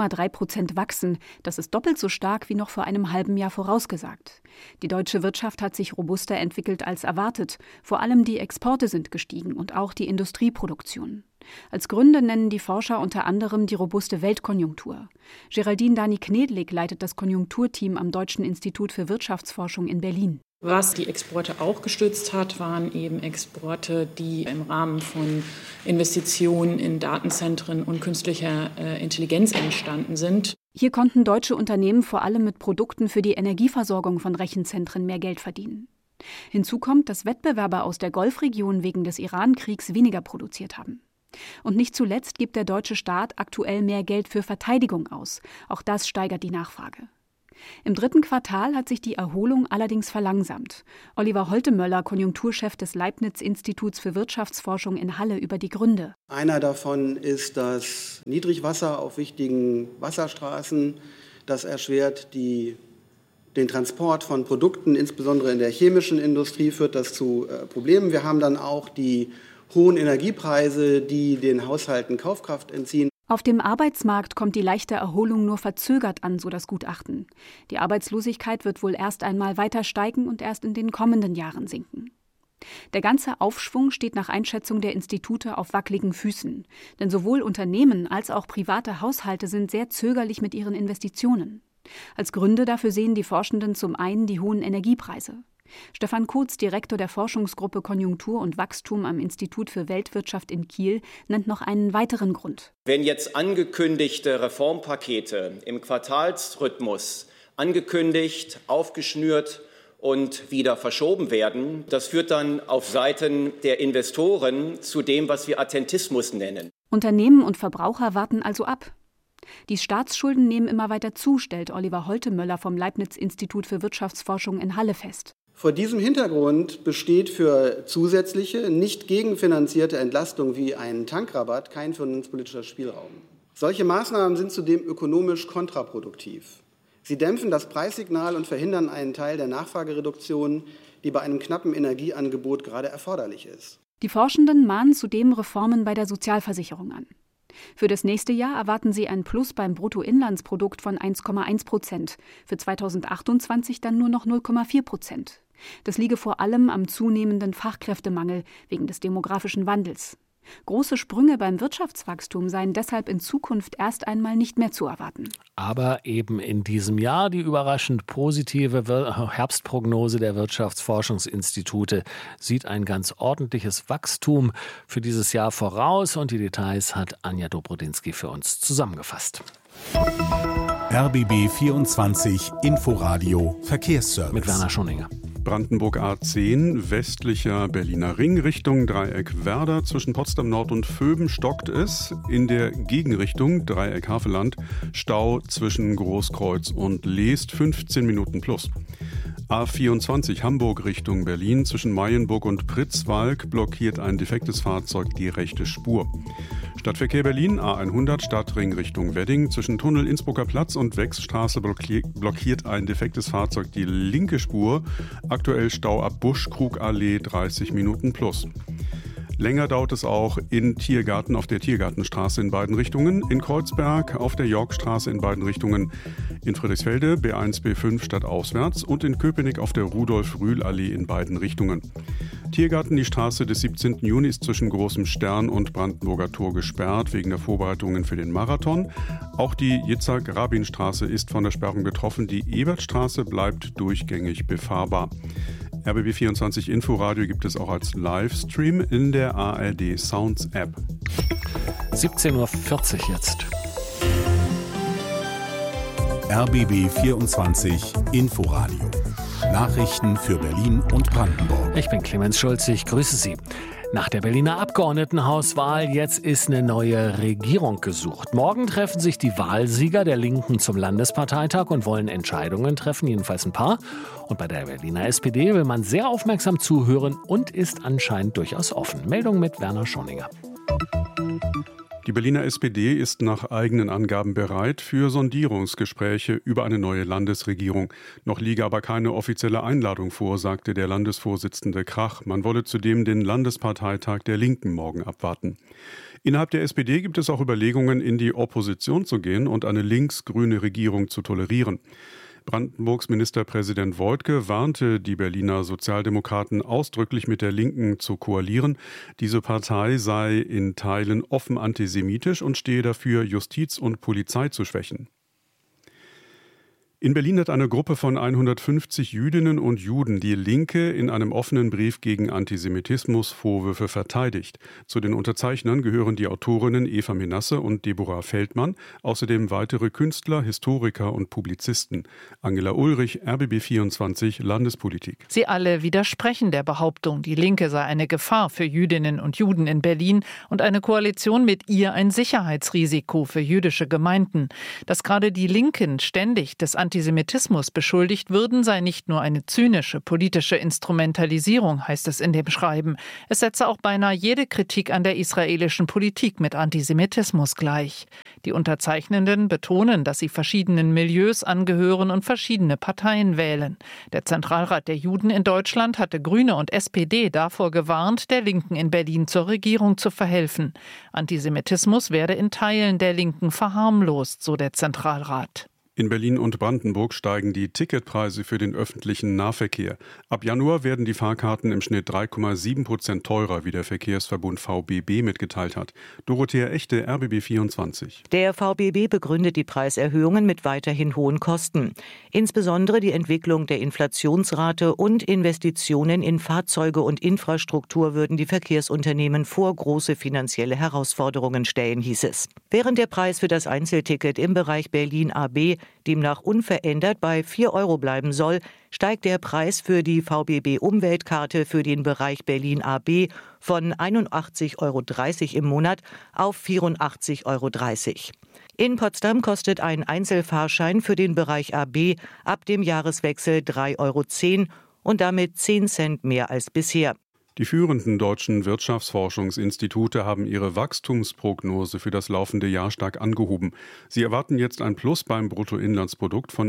1,3% wachsen. Das ist doppelt so stark wie noch vor einem halben Jahr vorausgesagt. Die deutsche Wirtschaft hat sich robuster entwickelt als erwartet. Vor allem die Exporte sind gestiegen und auch die Industrieproduktion. Als Gründe nennen die Forscher unter anderem die robuste Weltkonjunktur. Geraldine Dani-Knedlik leitet das Konjunkturteam am Deutschen Institut für Wirtschaftsforschung in Berlin. Was die Exporte auch gestützt hat, waren eben Exporte, die im Rahmen von Investitionen in Datenzentren und künstlicher Intelligenz entstanden sind. Hier konnten deutsche Unternehmen vor allem mit Produkten für die Energieversorgung von Rechenzentren mehr Geld verdienen. Hinzu kommt, dass Wettbewerber aus der Golfregion wegen des Iran-Kriegs weniger produziert haben. Und nicht zuletzt gibt der deutsche Staat aktuell mehr Geld für Verteidigung aus. Auch das steigert die Nachfrage. Im 3. Quartal hat sich die Erholung allerdings verlangsamt. Oliver Holtemöller, Konjunkturchef des Leibniz-Instituts für Wirtschaftsforschung in Halle, über die Gründe. Einer davon ist das Niedrigwasser auf wichtigen Wasserstraßen. Das erschwert den Transport von Produkten, insbesondere in der chemischen Industrie führt das zu Problemen. Wir haben dann auch die hohen Energiepreise, die den Haushalten Kaufkraft entziehen. Auf dem Arbeitsmarkt kommt die leichte Erholung nur verzögert an, so das Gutachten. Die Arbeitslosigkeit wird wohl erst einmal weiter steigen und erst in den kommenden Jahren sinken. Der ganze Aufschwung steht nach Einschätzung der Institute auf wackeligen Füßen. Denn sowohl Unternehmen als auch private Haushalte sind sehr zögerlich mit ihren Investitionen. Als Gründe dafür sehen die Forschenden zum einen die hohen Energiepreise. Stefan Kotz, Direktor der Forschungsgruppe Konjunktur und Wachstum am Institut für Weltwirtschaft in Kiel, nennt noch einen weiteren Grund. Wenn jetzt angekündigte Reformpakete im Quartalsrhythmus angekündigt, aufgeschnürt und wieder verschoben werden, das führt dann auf Seiten der Investoren zu dem, was wir Attentismus nennen. Unternehmen und Verbraucher warten also ab. Die Staatsschulden nehmen immer weiter zu, stellt Oliver Holtemöller vom Leibniz-Institut für Wirtschaftsforschung in Halle fest. Vor diesem Hintergrund besteht für zusätzliche, nicht gegenfinanzierte Entlastung wie einen Tankrabatt kein finanzpolitischer Spielraum. Solche Maßnahmen sind zudem ökonomisch kontraproduktiv. Sie dämpfen das Preissignal und verhindern einen Teil der Nachfragereduktion, die bei einem knappen Energieangebot gerade erforderlich ist. Die Forschenden mahnen zudem Reformen bei der Sozialversicherung an. Für das nächste Jahr erwarten sie ein Plus beim Bruttoinlandsprodukt von 1,1%, für 2028 dann nur noch 0,4%. Das liege vor allem am zunehmenden Fachkräftemangel wegen des demografischen Wandels. Große Sprünge beim Wirtschaftswachstum seien deshalb in Zukunft erst einmal nicht mehr zu erwarten. Aber eben in diesem Jahr die überraschend positive Herbstprognose der Wirtschaftsforschungsinstitute sieht ein ganz ordentliches Wachstum für dieses Jahr voraus. Und die Details hat Anja Dobrodinsky für uns zusammengefasst. RBB 24 Inforadio Verkehrsservice. Mit Werner Schoninger. Brandenburg A10, westlicher Berliner Ring, Richtung Dreieck Werder. Zwischen Potsdam Nord und Vöben stockt es. In der Gegenrichtung, Dreieck Havelland, Stau zwischen Großkreuz und Leest, 15 Minuten plus. A24 Hamburg Richtung Berlin, zwischen Mayenburg und Pritzwalk blockiert ein defektes Fahrzeug die rechte Spur. Stadtverkehr Berlin, A100 Stadtring Richtung Wedding, zwischen Tunnel Innsbrucker Platz und Wechsstraße blockiert ein defektes Fahrzeug die linke Spur. Aktuell Stau ab Buschkrugallee, 30 Minuten plus. Länger dauert es auch in Tiergarten auf der Tiergartenstraße in beiden Richtungen, in Kreuzberg auf der Yorkstraße in beiden Richtungen, in Friedrichsfelde B1, B5 stadtauswärts und in Köpenick auf der Rudolf-Rühl-Allee in beiden Richtungen. Tiergarten, die Straße des 17. Juni ist zwischen Großem Stern und Brandenburger Tor gesperrt wegen der Vorbereitungen für den Marathon. Auch die Yitzhak-Rabin-Straße ist von der Sperrung betroffen. Die Ebertstraße bleibt durchgängig befahrbar. RBB 24 Inforadio gibt es auch als Livestream in der ARD Sounds App. 17:40 Uhr jetzt. RBB 24 Inforadio. Nachrichten für Berlin und Brandenburg. Ich bin Clemens Schulz, ich grüße Sie. Nach der Berliner Abgeordnetenhauswahl jetzt ist eine neue Regierung gesucht. Morgen treffen sich die Wahlsieger der Linken zum Landesparteitag und wollen Entscheidungen treffen, jedenfalls ein paar. Und bei der Berliner SPD will man sehr aufmerksam zuhören und ist anscheinend durchaus offen. Meldung mit Werner Schoninger. Die Berliner SPD ist nach eigenen Angaben bereit für Sondierungsgespräche über eine neue Landesregierung. Noch liege aber keine offizielle Einladung vor, sagte der Landesvorsitzende Krach. Man wolle zudem den Landesparteitag der Linken morgen abwarten. Innerhalb der SPD gibt es auch Überlegungen, in die Opposition zu gehen und eine links-grüne Regierung zu tolerieren. Brandenburgs Ministerpräsident Woidke warnte die Berliner Sozialdemokraten ausdrücklich mit der Linken zu koalieren. Diese Partei sei in Teilen offen antisemitisch und stehe dafür, Justiz und Polizei zu schwächen. In Berlin hat eine Gruppe von 150 Jüdinnen und Juden die Linke in einem offenen Brief gegen Antisemitismus-Vorwürfe verteidigt. Zu den Unterzeichnern gehören die Autorinnen Eva Menasse und Deborah Feldmann, außerdem weitere Künstler, Historiker und Publizisten. Angela Ulrich, RBB24 Landespolitik. Sie alle widersprechen der Behauptung, die Linke sei eine Gefahr für Jüdinnen und Juden in Berlin und eine Koalition mit ihr ein Sicherheitsrisiko für jüdische Gemeinden. Dass gerade die Linken ständig des Antisemitismus beschuldigt würden, sei nicht nur eine zynische politische Instrumentalisierung, heißt es in dem Schreiben. Es setze auch beinahe jede Kritik an der israelischen Politik mit Antisemitismus gleich. Die Unterzeichnenden betonen, dass sie verschiedenen Milieus angehören und verschiedene Parteien wählen. Der Zentralrat der Juden in Deutschland hatte Grüne und SPD davor gewarnt, der Linken in Berlin zur Regierung zu verhelfen. Antisemitismus werde in Teilen der Linken verharmlost, so der Zentralrat. In Berlin und Brandenburg steigen die Ticketpreise für den öffentlichen Nahverkehr. Ab Januar werden die Fahrkarten im Schnitt 3,7% teurer, wie der Verkehrsverbund VBB mitgeteilt hat. Dorothea Echte, RBB24. Der VBB begründet die Preiserhöhungen mit weiterhin hohen Kosten. Insbesondere die Entwicklung der Inflationsrate und Investitionen in Fahrzeuge und Infrastruktur würden die Verkehrsunternehmen vor große finanzielle Herausforderungen stellen, hieß es. Während der Preis für das Einzelticket im Bereich Berlin AB demnach unverändert bei 4 € bleiben soll, steigt der Preis für die VBB-Umweltkarte für den Bereich Berlin AB von 81,30 € im Monat auf 84,30 €. In Potsdam kostet ein Einzelfahrschein für den Bereich AB ab dem Jahreswechsel 3,10 € und damit 10 Cent mehr als bisher. Die führenden deutschen Wirtschaftsforschungsinstitute haben ihre Wachstumsprognose für das laufende Jahr stark angehoben. Sie erwarten jetzt ein Plus beim Bruttoinlandsprodukt von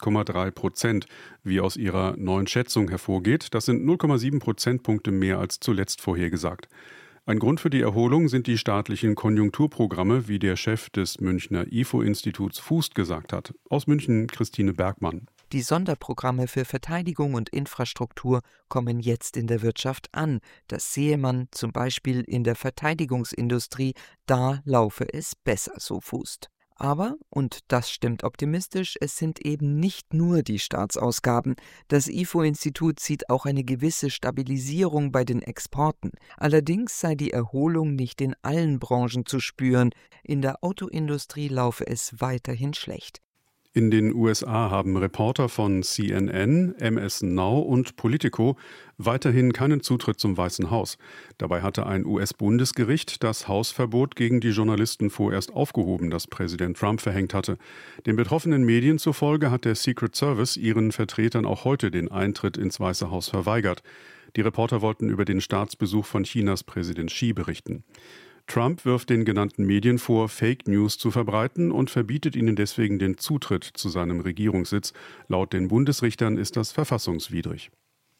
1,3%, wie aus ihrer neuen Schätzung hervorgeht. Das sind 0,7 Prozentpunkte mehr als zuletzt vorhergesagt. Ein Grund für die Erholung sind die staatlichen Konjunkturprogramme, wie der Chef des Münchner IFO-Instituts Fußt gesagt hat. Aus München Christine Bergmann. Die Sonderprogramme für Verteidigung und Infrastruktur kommen jetzt in der Wirtschaft an. Das sehe man zum Beispiel in der Verteidigungsindustrie. Da laufe es besser, so Fußt. Aber, und das stimmt optimistisch, es sind eben nicht nur die Staatsausgaben. Das IFO-Institut sieht auch eine gewisse Stabilisierung bei den Exporten. Allerdings sei die Erholung nicht in allen Branchen zu spüren. In der Autoindustrie laufe es weiterhin schlecht. In den USA haben Reporter von CNN, MS Now und Politico weiterhin keinen Zutritt zum Weißen Haus. Dabei hatte ein US-Bundesgericht das Hausverbot gegen die Journalisten vorerst aufgehoben, das Präsident Trump verhängt hatte. Den betroffenen Medien zufolge hat der Secret Service ihren Vertretern auch heute den Eintritt ins Weiße Haus verweigert. Die Reporter wollten über den Staatsbesuch von Chinas Präsident Xi berichten. Trump wirft den genannten Medien vor, Fake News zu verbreiten und verbietet ihnen deswegen den Zutritt zu seinem Regierungssitz. Laut den Bundesrichtern ist das verfassungswidrig.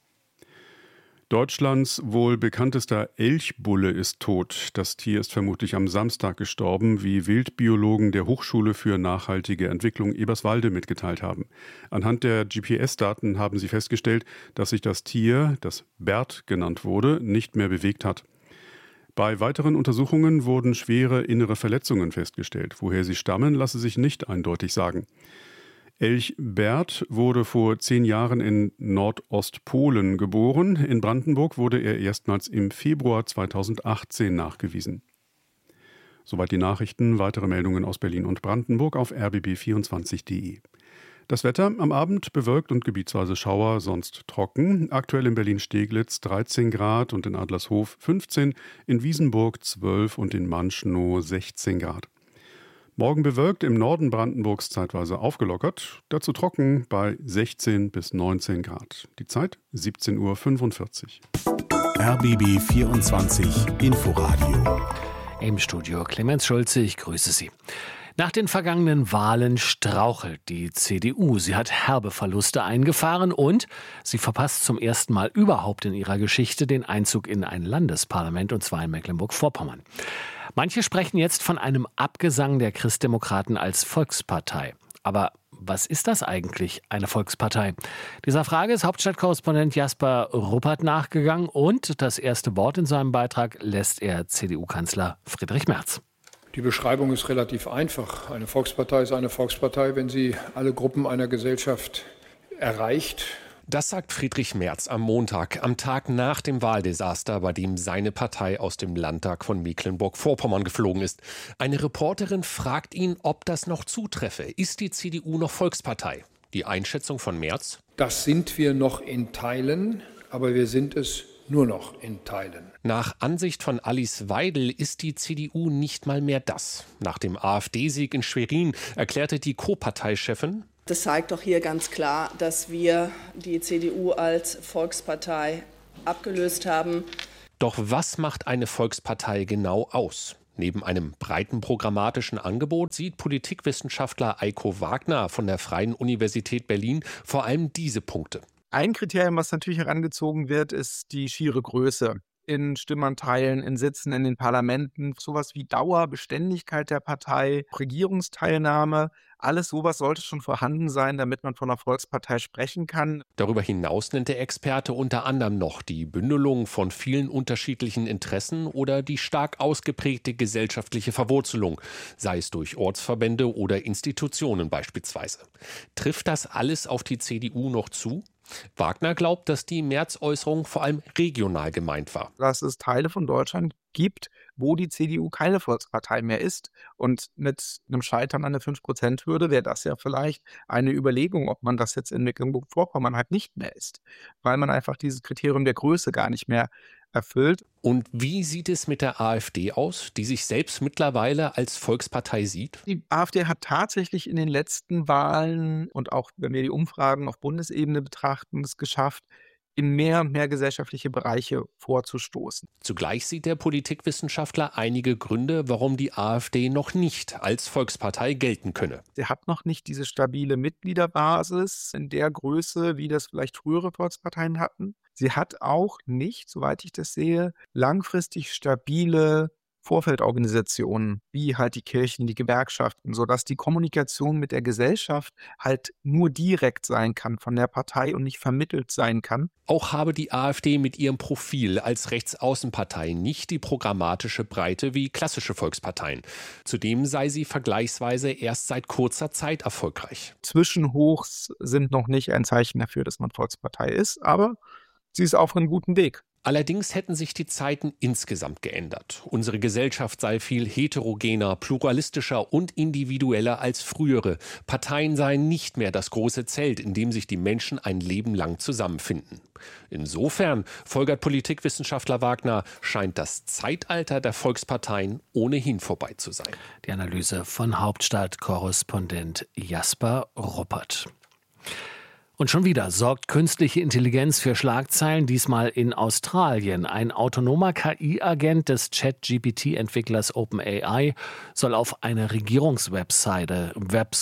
Deutschlands wohl bekanntester Elchbulle ist tot. Das Tier ist vermutlich am Samstag gestorben, wie Wildbiologen der Hochschule für nachhaltige Entwicklung Eberswalde mitgeteilt haben. Anhand der GPS-Daten haben sie festgestellt, dass sich das Tier, das Bert genannt wurde, nicht mehr bewegt hat. Bei weiteren Untersuchungen wurden schwere innere Verletzungen festgestellt. Woher sie stammen, lasse sich nicht eindeutig sagen. Elch Bert wurde vor 10 Jahren in Nordostpolen geboren. In Brandenburg wurde er erstmals im Februar 2018 nachgewiesen. Soweit die Nachrichten. Weitere Meldungen aus Berlin und Brandenburg auf rbb24.de. Das Wetter am Abend bewölkt und gebietsweise Schauer, sonst trocken. Aktuell in Berlin-Steglitz 13 Grad und in Adlershof 15, in Wiesenburg 12 und in Manschnow 16 Grad. Morgen bewölkt, im Norden Brandenburgs zeitweise aufgelockert, dazu trocken bei 16 bis 19 Grad. Die Zeit 17:45 Uhr. RBB 24 Inforadio. Im Studio Clemens Schulze, ich grüße Sie. Nach den vergangenen Wahlen strauchelt die CDU. Sie hat herbe Verluste eingefahren und sie verpasst zum ersten Mal überhaupt in ihrer Geschichte den Einzug in ein Landesparlament, und zwar in Mecklenburg-Vorpommern. Manche sprechen jetzt von einem Abgesang der Christdemokraten als Volkspartei. Aber was ist das eigentlich, eine Volkspartei? Dieser Frage ist Hauptstadtkorrespondent Jasper Ruppert nachgegangen und das erste Wort in seinem Beitrag lässt er CDU-Kanzler Friedrich Merz. Die Beschreibung ist relativ einfach. Eine Volkspartei ist eine Volkspartei, wenn sie alle Gruppen einer Gesellschaft erreicht. Das sagt Friedrich Merz am Montag, am Tag nach dem Wahldesaster, bei dem seine Partei aus dem Landtag von Mecklenburg-Vorpommern geflogen ist. Eine Reporterin fragt ihn, ob das noch zutreffe. Ist die CDU noch Volkspartei? Die Einschätzung von Merz? Das sind wir noch in Teilen, aber wir sind es nur noch in Teilen. Nach Ansicht von Alice Weidel ist die CDU nicht mal mehr das. Nach dem AfD-Sieg in Schwerin erklärte die Co-Parteichefin: Das zeigt doch hier ganz klar, dass wir die CDU als Volkspartei abgelöst haben. Doch was macht eine Volkspartei genau aus? Neben einem breiten programmatischen Angebot sieht Politikwissenschaftler Eiko Wagner von der Freien Universität Berlin vor allem diese Punkte. Ein Kriterium, was natürlich herangezogen wird, ist die schiere Größe. In Stimmanteilen, in Sitzen in den Parlamenten, sowas wie Dauer, Beständigkeit der Partei, Regierungsteilnahme, alles sowas sollte schon vorhanden sein, damit man von einer Volkspartei sprechen kann. Darüber hinaus nennt der Experte unter anderem noch die Bündelung von vielen unterschiedlichen Interessen oder die stark ausgeprägte gesellschaftliche Verwurzelung, sei es durch Ortsverbände oder Institutionen beispielsweise. Trifft das alles auf die CDU noch zu? Wagner glaubt, dass die Merz-Äußerung vor allem regional gemeint war. Dass es Teile von Deutschland gibt, wo die CDU keine Volkspartei mehr ist. Und mit einem Scheitern an der 5%-Hürde wäre das ja vielleicht eine Überlegung, ob man das jetzt in Mecklenburg-Vorpommern halt nicht mehr ist. Weil man einfach dieses Kriterium der Größe gar nicht mehr erfüllt. Und wie sieht es mit der AfD aus, die sich selbst mittlerweile als Volkspartei sieht? Die AfD hat tatsächlich in den letzten Wahlen und auch, wenn wir die Umfragen auf Bundesebene betrachten, es geschafft, in mehr und mehr gesellschaftliche Bereiche vorzustoßen. Zugleich sieht der Politikwissenschaftler einige Gründe, warum die AfD noch nicht als Volkspartei gelten könne. Sie hat noch nicht diese stabile Mitgliederbasis in der Größe, wie das vielleicht frühere Volksparteien hatten. Sie hat auch nicht, soweit ich das sehe, langfristig stabile Vorfeldorganisationen, wie halt die Kirchen, die Gewerkschaften, sodass die Kommunikation mit der Gesellschaft halt nur direkt sein kann von der Partei und nicht vermittelt sein kann. Auch habe die AfD mit ihrem Profil als Rechtsaußenpartei nicht die programmatische Breite wie klassische Volksparteien. Zudem sei sie vergleichsweise erst seit kurzer Zeit erfolgreich. Zwischenhochs sind noch nicht ein Zeichen dafür, dass man Volkspartei ist, aber sie ist auf einem guten Weg. Allerdings hätten sich die Zeiten insgesamt geändert. Unsere Gesellschaft sei viel heterogener, pluralistischer und individueller als frühere. Parteien seien nicht mehr das große Zelt, in dem sich die Menschen ein Leben lang zusammenfinden. Insofern, folgert Politikwissenschaftler Wagner, scheint das Zeitalter der Volksparteien ohnehin vorbei zu sein. Die Analyse von Hauptstadtkorrespondent Jasper Ruppert. Und schon wieder sorgt künstliche Intelligenz für Schlagzeilen, diesmal in Australien. Ein autonomer KI-Agent des ChatGPT-Entwicklers OpenAI soll auf eine Regierungswebseite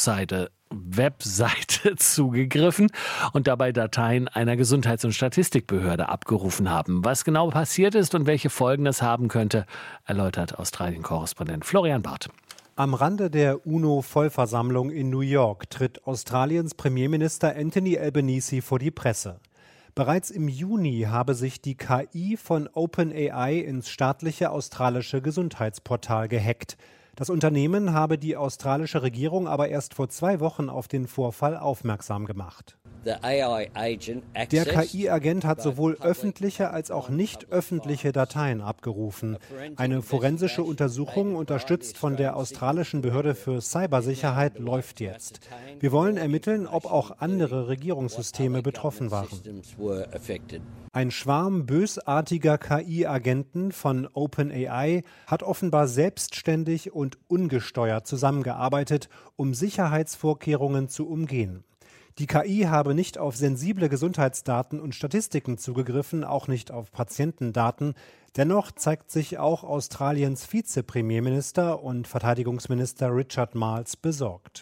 zugegriffen und dabei Dateien einer Gesundheits- und Statistikbehörde abgerufen haben. Was genau passiert ist und welche Folgen das haben könnte, erläutert Australien-Korrespondent Florian Barth. Am Rande der UNO-Vollversammlung in New York tritt Australiens Premierminister Anthony Albanese vor die Presse. Bereits im Juni habe sich die KI von OpenAI ins staatliche australische Gesundheitsportal gehackt. Das Unternehmen habe die australische Regierung aber erst vor 2 Wochen auf den Vorfall aufmerksam gemacht. Der KI-Agent hat sowohl öffentliche als auch nicht öffentliche Dateien abgerufen. Eine forensische Untersuchung, unterstützt von der australischen Behörde für Cybersicherheit, läuft jetzt. Wir wollen ermitteln, ob auch andere Regierungssysteme betroffen waren. Ein Schwarm bösartiger KI-Agenten von OpenAI hat offenbar selbstständig und ungesteuert zusammengearbeitet, um Sicherheitsvorkehrungen zu umgehen. Die KI habe nicht auf sensible Gesundheitsdaten und Statistiken zugegriffen, auch nicht auf Patientendaten. Dennoch zeigt sich auch Australiens Vizepremierminister und Verteidigungsminister Richard Marles besorgt.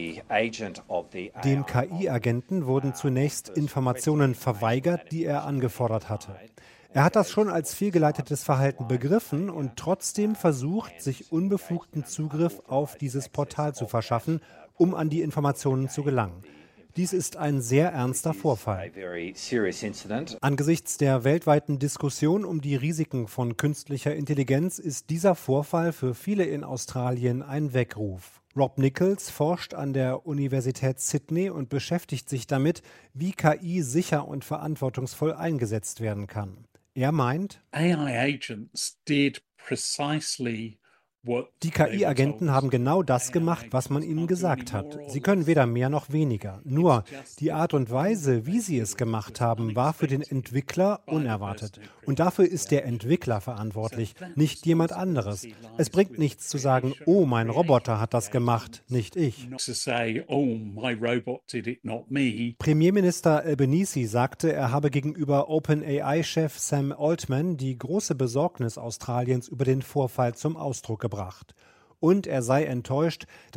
Dem KI-Agenten wurden zunächst Informationen verweigert, die er angefordert hatte. Er hat das schon als fehlgeleitetes Verhalten begriffen und trotzdem versucht, sich unbefugten Zugriff auf dieses Portal zu verschaffen, um an die Informationen zu gelangen. Dies ist ein sehr ernster Vorfall. Angesichts der weltweiten Diskussion um die Risiken von künstlicher Intelligenz ist dieser Vorfall für viele in Australien ein Weckruf. Rob Nichols forscht an der Universität Sydney und beschäftigt sich damit, wie KI sicher und verantwortungsvoll eingesetzt werden kann. Er meint, die KI-Agenten haben genau das gemacht, was man ihnen gesagt hat. Sie können weder mehr noch weniger. Nur die Art und Weise, wie sie es gemacht haben, war für den Entwickler unerwartet. Und dafür ist der Entwickler verantwortlich, nicht jemand anderes. Es bringt nichts zu sagen, oh, mein Roboter hat das gemacht, nicht ich. Premierminister Albanese sagte, er habe gegenüber OpenAI-Chef Sam Altman die große Besorgnis Australiens über den Vorfall zum Ausdruck gebracht. Und er sei enttäuscht,